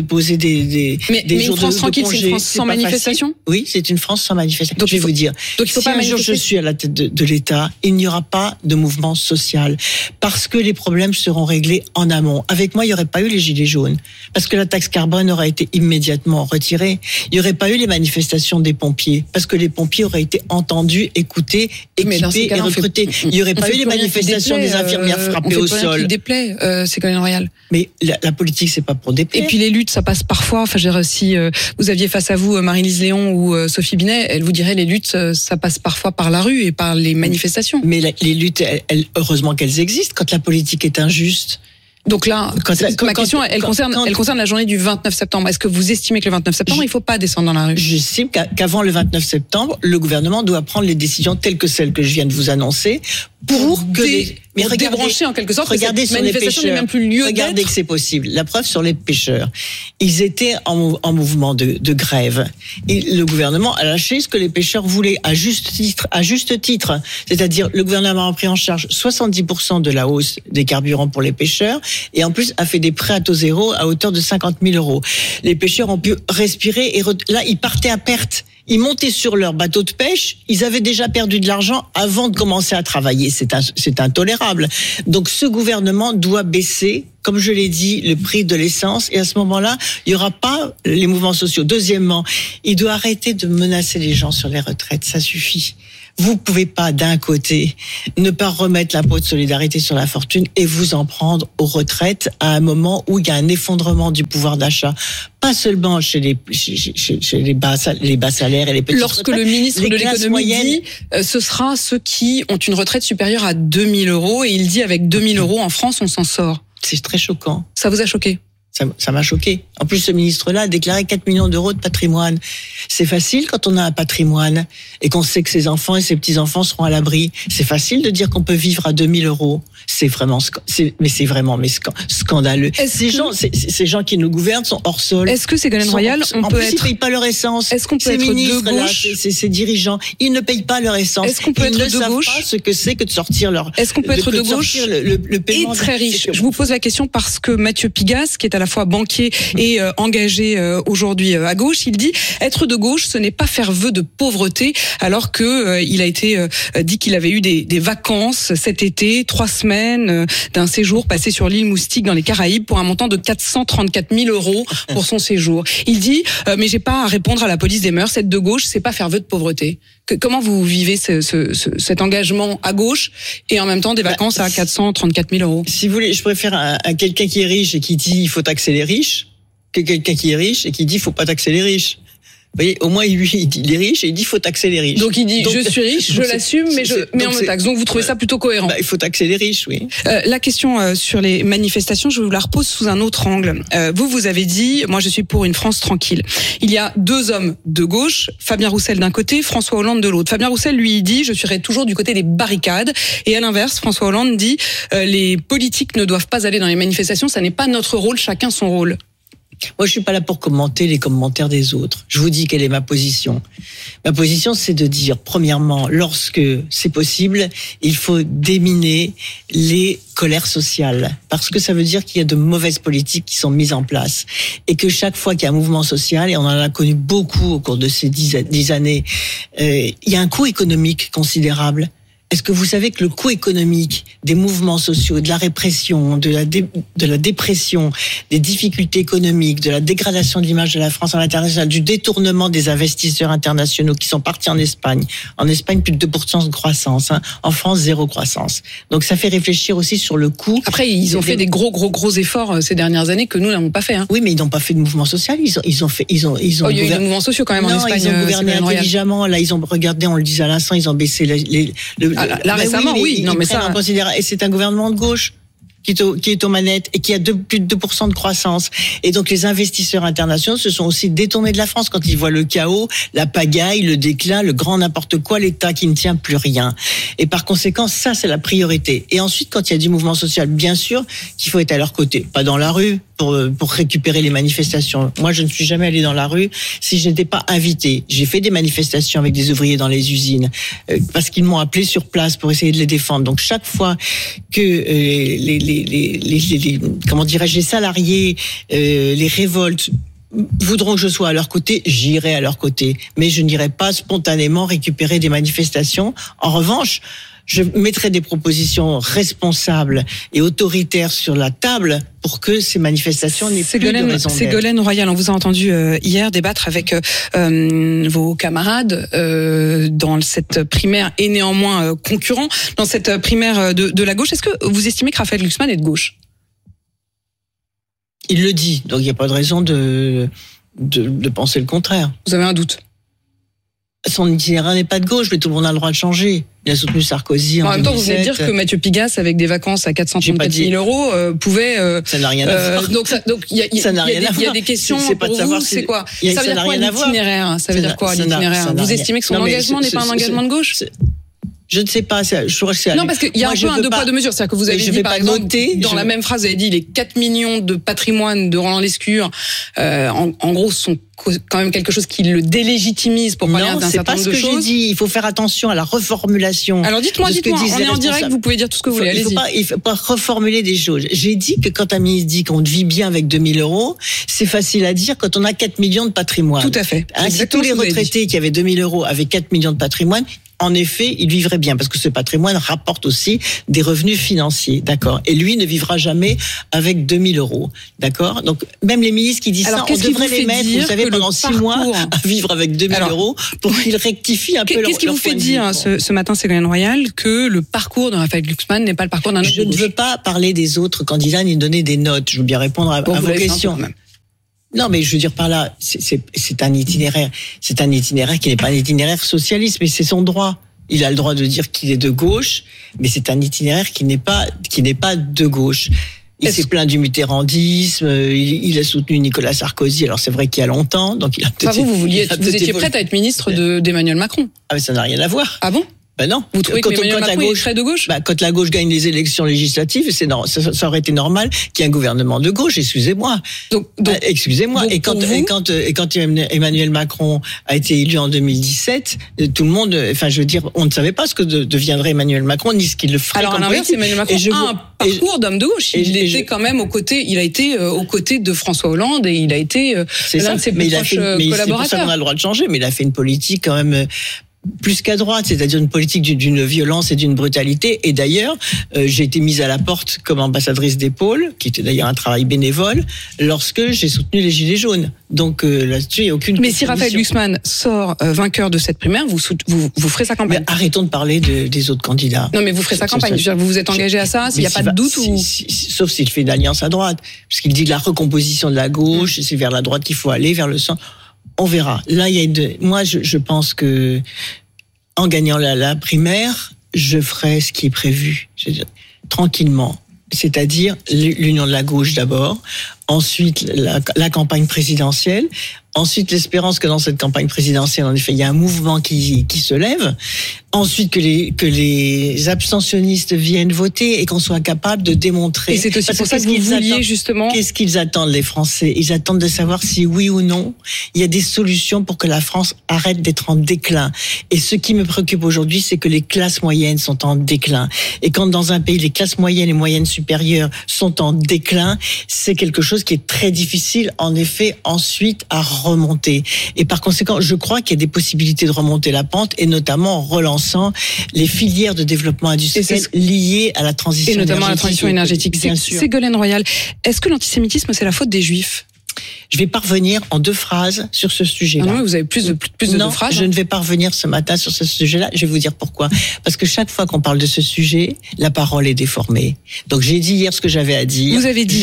jours une France de tranquille, congé. C'est une France sans manifestation? Oui, c'est une France sans manifestation. Donc, je vais vous dire. Donc il faut si pas un jour je suis à la tête de l'État, il n'y aura pas de mouvement social parce que les problèmes seront réglés en amont. Avec moi, il n'y aurait pas eu les gilets jaunes parce que la taxe carbone aurait été immédiatement retirée. Il n'y aurait pas eu les manifestations des pompiers parce que les pompiers auraient été entendus, écoutés, équipés et recrutés. Il n'y aurait pas eu les manifestations des infirmières frappées au sol. Qui déplaît, Ségolène Royal. Mais la politique, c'est pas pour déplaire. Et puis les luttes, ça passe parfois. Enfin, je veux dire, si vous aviez face à vous Marie-Lise Léon ou Sophie Binet, elle vous dirait les luttes, ça passe parfois par la rue et par les manifestations. Mais les luttes, heureusement qu'elles existent quand la politique est injuste. Donc là, ma question, elle concerne la journée du 29 septembre. Est-ce que vous estimez que le 29 septembre, il ne faut pas descendre dans la rue? J'estime qu'avant le 29 septembre, le gouvernement doit prendre les décisions telles que celles que je viens de vous annoncer pour débrancher en quelque sorte. Regardez sur les pêcheurs. Même plus lieu regardez que c'est possible. La preuve sur les pêcheurs. Ils étaient en mouvement de grève. Et le gouvernement a lâché ce que les pêcheurs voulaient à juste titre. C'est-à-dire, le gouvernement a pris en charge 70% de la hausse des carburants pour les pêcheurs et en plus a fait des prêts à taux zéro à hauteur de 50 000 euros. Les pêcheurs ont pu respirer et là, ils partaient à perte. Ils montaient sur leur bateau de pêche, ils avaient déjà perdu de l'argent avant de commencer à travailler. C'est intolérable. Donc ce gouvernement doit baisser, comme je l'ai dit, le prix de l'essence et à ce moment-là, il n'y aura pas les mouvements sociaux. Deuxièmement, il doit arrêter de menacer les gens sur les retraites, ça suffit. Vous pouvez pas, d'un côté, ne pas remettre l'impôt de solidarité sur la fortune et vous en prendre aux retraites à un moment où il y a un effondrement du pouvoir d'achat. Pas seulement chez les bas salaires et les petites Lorsque retraites. Le ministre de l'économie dit, ce sera ceux qui ont une retraite supérieure à 2 000 euros et il dit avec 2 000 euros en France, on s'en sort. C'est très choquant. Ça vous a choqué? Ça m'a choqué. En plus, ce ministre-là a déclaré 4 millions d'euros de patrimoine. C'est facile quand on a un patrimoine et qu'on sait que ses enfants et ses petits-enfants seront à l'abri. C'est facile de dire qu'on peut vivre à 2 000 euros. C'est vraiment scandaleux. Ces gens qui nous gouvernent sont hors sol. Est-ce que Ségolène Royal, ils payent pas leur essence. Est-ce qu'on peut être de gauche? Ces dirigeants, ils ne payent pas leur essence. Est-ce qu'on peut être de gauche? Ils ne savent pas ce que c'est que de sortir leur. Est-ce qu'on peut être de gauche le paiement et très riche? Je vous pose la question parce que Mathieu Pigasse, qui est à la fois banquier et engagé aujourd'hui à gauche, il dit être de gauche, ce n'est pas faire vœu de pauvreté, alors que il a été dit qu'il avait eu des vacances cet été, 3 semaines d'un séjour passé sur l'île Moustique dans les Caraïbes pour un montant de 434 000 euros pour son séjour. Il dit mais j'ai pas à répondre à la police des mœurs, être de gauche, c'est pas faire vœu de pauvreté. Comment vous vivez cet engagement à gauche et en même temps des vacances à 434 000 euros? Si vous voulez, je préfère à quelqu'un qui est riche et qui dit il faut taxer les riches que quelqu'un qui est riche et qui dit il faut pas taxer les riches. Vous voyez, au moins lui, il est riche et il dit faut taxer les riches. Donc il dit je suis riche, je l'assume, mais on me taxe. Donc vous trouvez ça plutôt cohérent? Il faut taxer les riches, oui. La question sur les manifestations, je vous la repose sous un autre angle. Vous avez dit, moi je suis pour une France tranquille. Il y a 2 hommes de gauche, Fabien Roussel d'un côté, François Hollande de l'autre. Fabien Roussel lui dit, je serai toujours du côté des barricades. Et à l'inverse, François Hollande dit, les politiques ne doivent pas aller dans les manifestations, ça n'est pas notre rôle, chacun son rôle. Moi, je suis pas là pour commenter les commentaires des autres. Je vous dis quelle est ma position. Ma position, c'est de dire, premièrement, lorsque c'est possible, il faut déminer les colères sociales. Parce que ça veut dire qu'il y a de mauvaises politiques qui sont mises en place. Et que chaque fois qu'il y a un mouvement social, et on en a connu beaucoup au cours de ces 10 années, il y a un coût économique considérable. Est-ce que vous savez que le coût économique des mouvements sociaux, de la répression, de la dépression, des difficultés économiques, de la dégradation de l'image de la France à l'international, du détournement des investisseurs internationaux qui sont partis en Espagne plus de 2% de croissance, en France 0 croissance. Donc ça fait réfléchir aussi sur le coût. Après ils ont fait des gros efforts ces dernières années que nous n'avons pas fait. Oui, mais ils n'ont pas fait de mouvement social. Ils ont il y a eu des mouvements sociaux quand même en Espagne. Ils ont gouverné intelligemment. Là, ils ont regardé, on le disait à l'instant, ils ont baissé là récemment, oui. Non, mais ça. Et c'est un gouvernement de gauche qui est aux manettes et qui a plus de 2% de croissance. Et donc les investisseurs internationaux se sont aussi détournés de la France quand ils voient le chaos, la pagaille, le déclin, le grand n'importe quoi, l'État qui ne tient plus rien. Et par conséquent, ça c'est la priorité. Et ensuite, quand il y a du mouvement social, bien sûr qu'il faut être à leur côté, pas dans la rue, pour récupérer les manifestations. Moi, je ne suis jamais allée dans la rue si je n'étais pas invitée. J'ai fait des manifestations avec des ouvriers dans les usines parce qu'ils m'ont appelé sur place pour essayer de les défendre. Donc chaque fois que les salariés, les révoltes voudront que je sois à leur côté, j'irai à leur côté. Mais je n'irai pas spontanément récupérer des manifestations. En revanche, je mettrai des propositions responsables et autoritaires sur la table pour que ces manifestations n'aient plus de raison d'être. Ségolène Royal, on vous a entendu hier débattre avec vos camarades dans cette primaire et néanmoins concurrents dans cette primaire de la gauche. Est-ce que vous estimez que Raphaël Glucksmann est de gauche ? Il le dit, donc il n'y a pas de raison de penser le contraire. Vous avez un doute ? Son itinéraire n'est pas de gauche, mais tout le monde a le droit de changer. Il a soutenu Sarkozy en 2017. En même temps, vous venez de dire que Mathieu Pigasse, avec des vacances à 434 000 euros, pouvait... ça n'a rien à voir. Donc il y a des questions c'est pas pour de savoir vous, c'est quoi ? Ça veut dire quoi l'itinéraire ? Ça veut dire quoi l'itinéraire ? Vous estimez que son engagement n'est pas un engagement de gauche ? Je ne sais pas. Je crois que c'est non, parce qu'il y a un peu un deux poids deux mesures. C'est-à-dire que vous avez dit, par exemple, dans la même phrase, vous avez dit les 4 millions de patrimoine de Roland Lescure, en gros, sont quand même quelque chose qui le délégitimise pour parler d'un certain nombre de choses. Non, c'est pas ce que j'ai dit. Il faut faire attention à la reformulation. Alors dites-moi, on est en direct, vous pouvez dire tout ce que vous voulez. Il faut pas reformuler des choses. J'ai dit que quand un ministre dit qu'on vit bien avec 2 000 euros, c'est facile à dire quand on a 4 millions de patrimoine. Tout à fait. Si tous les retraités qui avaient 2 000 euros avaient 4 millions de patrimoine, en effet, il vivrait bien parce que ce patrimoine rapporte aussi des revenus financiers, d'accord. Et lui ne vivra jamais avec 2 000 euros, d'accord. Donc même les ministres qui disent ça, on devrait les mettre, vous savez, pendant 6 mois à vivre avec 2 000 euros pour qu'ils rectifient un peu leur point de vue. Qu'est-ce qui vous fait dire ce matin, Ségolène Royal, que le parcours de Raphaël Glucksmann n'est pas le parcours d'un homme de gauche ? Je ne veux pas parler des autres candidats ni donner des notes. Je veux bien répondre à vos questions. Non, mais je veux dire par là, c'est un itinéraire. C'est un itinéraire qui n'est pas un itinéraire socialiste, mais c'est son droit. Il a le droit de dire qu'il est de gauche, mais c'est un itinéraire qui n'est pas de gauche. Il s'est plaint du mitterrandisme, il a soutenu Nicolas Sarkozy, alors c'est vrai qu'il y a longtemps, donc il a peut-être... vous étiez prête à être ministre d'Emmanuel Macron. Ah mais ça n'a rien à voir. Ah bon ? Ben non. Vous trouvez que Emmanuel Macron est très de gauche ? Quand la gauche gagne les élections législatives, ça aurait été normal qu'il y ait un gouvernement de gauche. Excusez-moi. Excusez-moi. Et quand Emmanuel Macron a été élu en 2017, tout le monde, on ne savait pas ce que deviendrait Emmanuel Macron ni ce qu'il le ferait. Alors à l'inverse, Emmanuel Macron a un parcours d'homme de gauche. Il était quand même aux côtés de François Hollande et il a été l'un de ses plus proches collaborateurs. C'est pour ça qu'on a le droit de changer, mais il a fait une politique quand même plus qu'à droite, c'est-à-dire une politique d'une violence et d'une brutalité. Et d'ailleurs, j'ai été mise à la porte comme ambassadrice des pôles, qui était d'ailleurs un travail bénévole, lorsque j'ai soutenu les Gilets jaunes. Donc là-dessus, il n'y a aucune... Mais si Raphaël Glucksmann sort vainqueur de cette primaire, vous ferez sa campagne. Mais arrêtons de parler des autres candidats. Non, mais vous ferez sa campagne. Vous vous êtes engagé à ça, s'il n'y a pas de doute sauf s'il fait une alliance à droite. Parce qu'il dit que la recomposition de la gauche, c'est vers la droite qu'il faut aller, vers le centre. On verra. Là, moi, je pense que en gagnant la primaire, je ferai ce qui est prévu, tranquillement. C'est-à-dire l'union de la gauche d'abord, ensuite la campagne présidentielle, ensuite l'espérance que dans cette campagne présidentielle, en effet, il y a un mouvement qui se lève, ensuite que les abstentionnistes viennent voter et qu'on soit capable de démontrer. Et c'est aussi pour ça que vous vouliez justement... Qu'est-ce qu'ils attendent, les Français ? Ils attendent de savoir si oui ou non, il y a des solutions pour que la France arrête d'être en déclin. Et ce qui me préoccupe aujourd'hui, c'est que les classes moyennes sont en déclin. Et quand dans un pays, les classes moyennes et moyennes supérieures sont en déclin, c'est quelque chose qui est très difficile, en effet, ensuite à remonter. Et par conséquent, je crois qu'il y a des possibilités de remonter la pente, et notamment en relançant les filières de développement industriel liées à la transition énergétique. Et notamment à la transition énergétique. Ségolène Royal, est-ce que l'antisémitisme, c'est la faute des Juifs ? Je vais pas revenir en 2 phrases sur ce sujet-là. Non, vous avez plus de 2 phrases. Je ne vais pas revenir ce matin sur ce sujet-là. Je vais vous dire pourquoi. Parce que chaque fois qu'on parle de ce sujet, la parole est déformée. Donc j'ai dit hier ce que j'avais à dire. Vous avez dit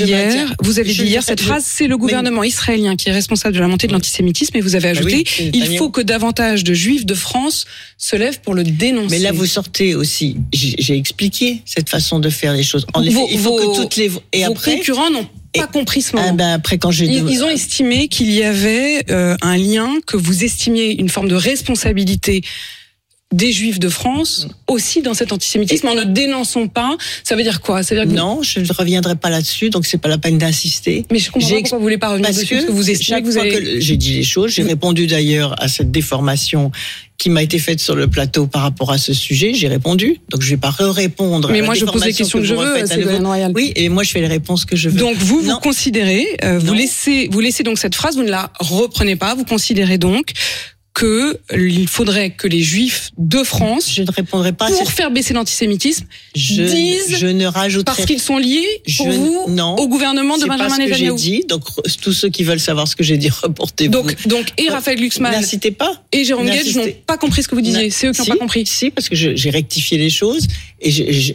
hier cette phrase, c'est le gouvernement israélien qui est responsable de la montée de l'antisémitisme, et vous avez ajouté, il faut que davantage de Juifs de France se lèvent pour le dénoncer. Mais là, vous sortez aussi. J'ai expliqué cette façon de faire les choses. En effet, il faut que toutes les... Et vos concurrents n'ont pas compris ce moment. Après, quand ils ont estimé qu'il y avait un lien, que vous estimiez une forme de responsabilité des Juifs de France aussi dans cet antisémitisme en ne dénonçant pas. Ça veut dire quoi? Ça veut dire que non, je ne reviendrai pas là-dessus, donc c'est pas la peine d'insister. Mais je comprends pas pourquoi vous voulez pas revenir dessus, parce que vous estimez que vous avez... J'ai dit les choses, j'ai répondu d'ailleurs à cette déformation qui m'a été faite sur le plateau par rapport à ce sujet, j'ai répondu. Donc je vais pas répondre. Mais moi je pose les questions que je veux, Ségolène Royal. Oui, et moi je fais les réponses que je veux. Donc vous considérez, vous laissez donc cette phrase, vous ne la reprenez pas, vous considérez donc qu'il faudrait que les Juifs de France, je ne répondrai pas pour faire baisser l'antisémitisme, disent je ne rajouterai parce qu'ils sont liés pour vous au gouvernement de Benjamin Netanyahou. C'est pas ce que j'ai dit. Donc tous ceux qui veulent savoir ce que j'ai dit, reportez-vous. Donc et Raphaël Glucksmann, n'incitez pas, et Jérôme Guedj n'ont pas compris ce que vous disiez. C'est eux qui n'ont pas compris. Si, parce que j'ai rectifié les choses et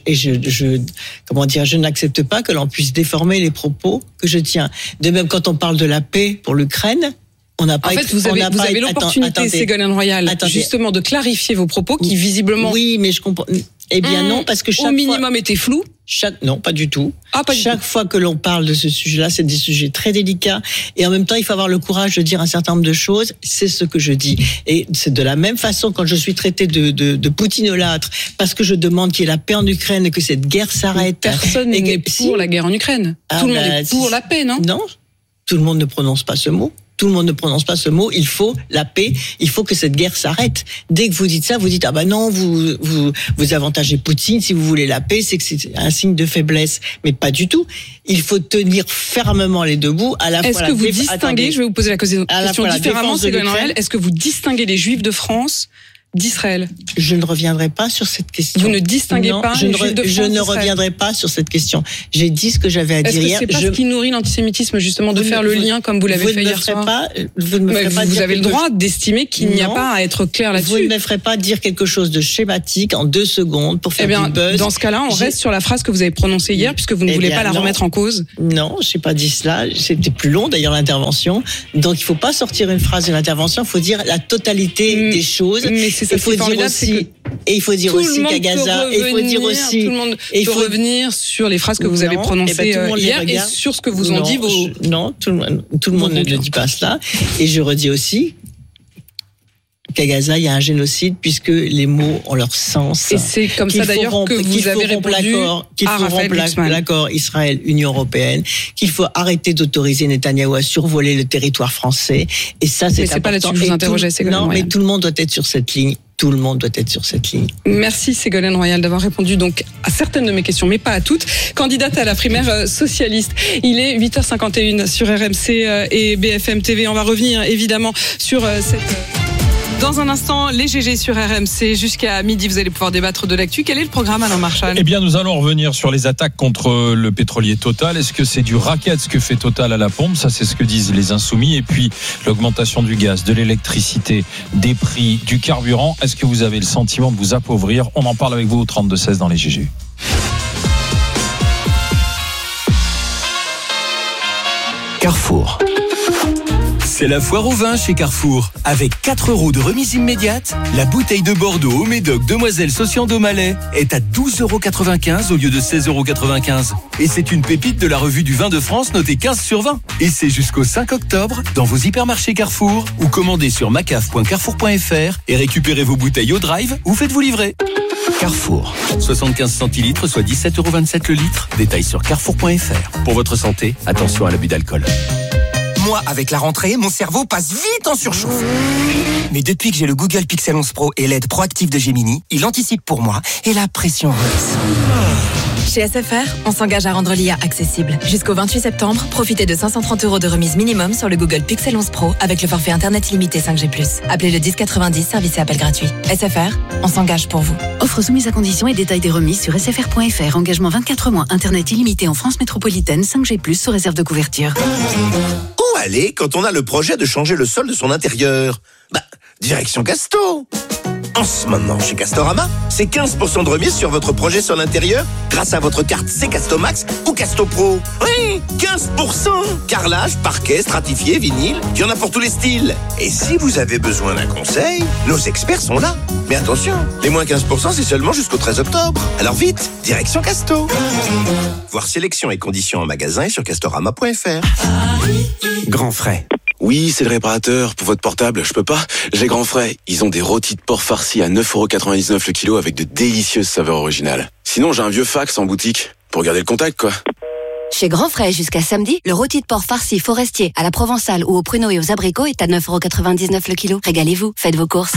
je n'accepte pas que l'on puisse déformer les propos que je tiens. De même, quand on parle de la paix pour l'Ukraine. Vous avez l'opportunité, Ségolène Royal, justement de clarifier vos propos qui visiblement... Oui, mais je comprends... Eh bien non, parce que au minimum étaient flous. Non, pas du tout. Chaque fois que l'on parle de ce sujet-là, c'est des sujets très délicats. Et en même temps, il faut avoir le courage de dire un certain nombre de choses. C'est ce que je dis. Et c'est de la même façon quand je suis traité de poutinolâtre, parce que je demande qu'il y ait la paix en Ukraine et que cette guerre s'arrête. Personne n'est pour la guerre en Ukraine. Tout le monde est pour la paix, non? Non, tout le monde ne prononce pas ce mot. Tout le monde ne prononce pas ce mot. Il faut la paix. Il faut que cette guerre s'arrête. Dès que vous dites ça, vous dites non, vous avantagez Poutine. Si vous voulez la paix, c'est que c'est un signe de faiblesse. Mais pas du tout. Il faut tenir fermement les deux bouts. À la fois. Est-ce que vous distinguez? Je vais vous poser la question différemment, Ségolène Royal. Est-ce que vous distinguez les Juifs de France d'Israël? Je ne reviendrai pas sur cette question. Vous ne distinguez pas les Juifs de France Je ne reviendrai pas sur cette question. J'ai dit ce que j'avais à dire hier. Est-ce que c'est pas ce qui nourrit l'antisémitisme, justement, de faire le lien comme vous l'avez fait hier soir? Vous avez le droit d'estimer qu'il n'y a pas à être clair là-dessus. Vous ne me ferez pas dire quelque chose de schématique en 2 secondes pour faire du buzz. Dans ce cas-là, on reste sur la phrase que vous avez prononcée hier, puisque vous ne voulez pas la remettre en cause. Non, je n'ai pas dit cela. C'était plus long, d'ailleurs, l'intervention. Donc, il ne faut pas sortir une phrase de l'intervention. Il faut dire la totalité des choses. Mais c'est ça, c'est formidable. Et il faut dire aussi qu'à Gaza, tout le monde peut revenir sur les phrases que vous avez prononcées hier et sur ce que vous ont dit vos... Non, tout le monde ne dit pas cela. Et je redis aussi qu'à Gaza, il y a un génocide puisque les mots ont leur sens. Et c'est comme ça d'ailleurs que vous avez répondu à Raphaël Glucksmann. L'accord Israël-Union européenne, qu'il faut arrêter d'autoriser Netanyahou à survoler le territoire français. Et ça, c'est important. Mais c'est pas là-dessus que je vous interrogeais, Ségolène Royal. Non, mais tout le monde doit être sur cette ligne. Tout le monde doit être sur cette ligne. Merci Ségolène Royal d'avoir répondu donc à certaines de mes questions, mais pas à toutes. Candidate à la primaire socialiste. Il est 8h51 sur RMC et BFM TV. On va revenir évidemment sur cette... Dans un instant, les GG sur RMC. Jusqu'à midi, vous allez pouvoir débattre de l'actu. Quel est le programme, Alain Marchal ? Eh bien, nous allons revenir sur les attaques contre le pétrolier Total. Est-ce que c'est du racket ce que fait Total à la pompe ? Ça, c'est ce que disent les Insoumis. Et puis, l'augmentation du gaz, de l'électricité, des prix, du carburant. Est-ce que vous avez le sentiment de vous appauvrir ? On en parle avec vous au 32-16 dans les GG. Carrefour. C'est la foire au vin chez Carrefour. Avec 4 € de remise immédiate, la bouteille de Bordeaux au Médoc Demoiselle Socian d'Aumalais est à 12,95 € au lieu de 16,95 €. Et c'est une pépite de la revue du vin de France notée 15 sur 20. Et c'est jusqu'au 5 octobre dans vos hypermarchés Carrefour ou commandez sur macaf.carrefour.fr et récupérez vos bouteilles au drive ou faites-vous livrer. Carrefour. 75 centilitres, soit 17,27 € le litre. Détail sur carrefour.fr. Pour votre santé, attention à l'abus d'alcool. Moi, avec la rentrée, mon cerveau passe vite en surchauffe. Mais depuis que j'ai le Google Pixel 11 Pro et l'aide proactive de Gemini, il anticipe pour moi et la pression redescend. Chez SFR, on s'engage à rendre l'IA accessible. Jusqu'au 28 septembre, profitez de 530 € de remise minimum sur le Google Pixel 11 Pro avec le forfait Internet illimité 5G+. Appelez le 1090, service et appel gratuit. SFR, on s'engage pour vous. Offre soumise à conditions et détails des remises sur sfr.fr. Engagement 24 mois, Internet illimité en France métropolitaine, 5G+, sous réserve de couverture. Où aller quand on a le projet de changer le sol de son intérieur ? Direction Casto. En ce moment, chez Castorama, c'est 15% de remise sur votre projet sol intérieur grâce à votre carte C-Castomax ou Casto Pro. Oui, 15%. Carrelage, parquet, stratifié, vinyle, il y en a pour tous les styles. Et si vous avez besoin d'un conseil, nos experts sont là. Mais attention, les moins 15%, c'est seulement jusqu'au 13 octobre. Alors vite, direction Casto. Voir sélection et conditions en magasin et sur castorama.fr. Grand frais. Oui, c'est le réparateur. Pour votre portable, je peux pas. J'ai grand frais. Ils ont des rôtis de porc farcis à 9,99€ le kilo avec de délicieuses saveurs originales. Sinon, j'ai un vieux fax en boutique. Pour garder le contact, quoi. Chez Grand Frais, jusqu'à samedi, le rôti de porc farci forestier à la provençale ou aux pruneaux et aux abricots est à 9,99€ le kilo. Régalez-vous, faites vos courses.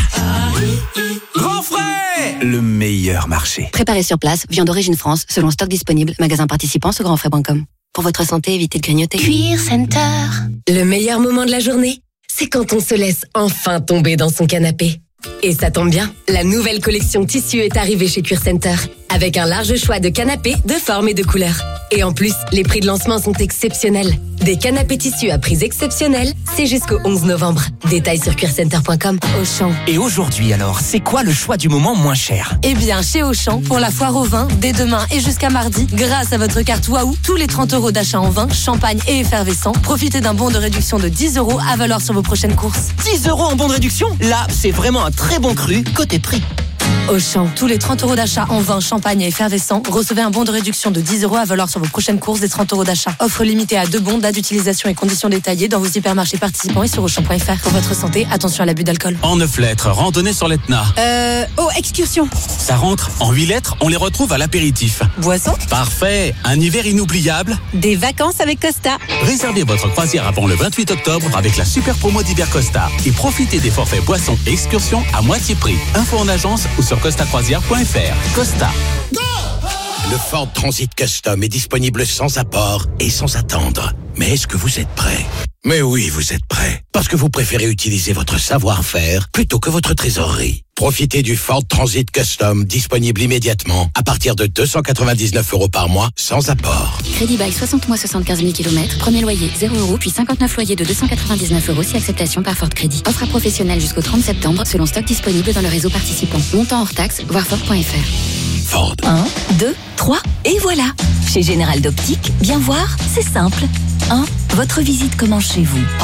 Grand Frais, le meilleur marché. Préparé sur place, viande d'origine France, selon stock disponible. Magasin participant sur grandfrais.com. Pour votre santé, évitez de grignoter. Cuir Center. Le meilleur moment de la journée, c'est quand on se laisse enfin tomber dans son canapé. Et ça tombe bien, la nouvelle collection tissu est arrivée chez Cuir Center. Avec un large choix de canapés, de formes et de couleurs. Et en plus, les prix de lancement sont exceptionnels. Des canapés tissus à prix exceptionnels, c'est jusqu'au 11 novembre. Détails sur cuircenter.com. Auchan. Et aujourd'hui alors, c'est quoi le choix du moment moins cher? Eh bien, chez Auchan, pour la foire au vin, dès demain et jusqu'à mardi, grâce à votre carte Waouh, tous les 30 € d'achat en vin, champagne et effervescent, profitez d'un bon de réduction de 10 € à valoir sur vos prochaines courses. 10 € en bon de réduction? Là, c'est vraiment un très bon cru côté prix. Auchan, tous les 30 € d'achat en vin, champagne et effervescent, recevez un bon de réduction de 10 € à valoir sur vos prochaines courses des 30 € d'achat. Offre limitée à 2 bons, date d'utilisation et conditions détaillées dans vos hypermarchés participants et sur Auchan.fr. Pour votre santé, attention à l'abus d'alcool. En 9 lettres, randonnée sur l'Etna. Excursion. Ça rentre. En 8 lettres, on les retrouve à l'apéritif. Boisson. Parfait. Un hiver inoubliable. Des vacances avec Costa. Réservez votre croisière avant le 28 octobre avec la super promo d'hiver Costa et profitez des forfaits boissons et excursions à moitié prix. Info en agence ou sur costacroisière.fr. Costa. Le Ford Transit Custom est disponible sans apport et sans attendre. Mais est-ce que vous êtes prêt? Mais oui, vous êtes prêt. Parce que vous préférez utiliser votre savoir-faire plutôt que votre trésorerie. Profitez du Ford Transit Custom disponible immédiatement à partir de 299 € par mois sans apport. Crédit bail 60 mois 75 000 km. Premier loyer 0 €, puis 59 loyers de 299 € si acceptation par Ford Crédit. Offre à professionnels jusqu'au 30 septembre selon stock disponible dans le réseau participant. Montant hors taxe, voir Ford.fr. Ford. 1, 2, 3, et voilà. Chez Général d'Optique, bien voir, c'est simple. 1. Votre visite commence chez vous.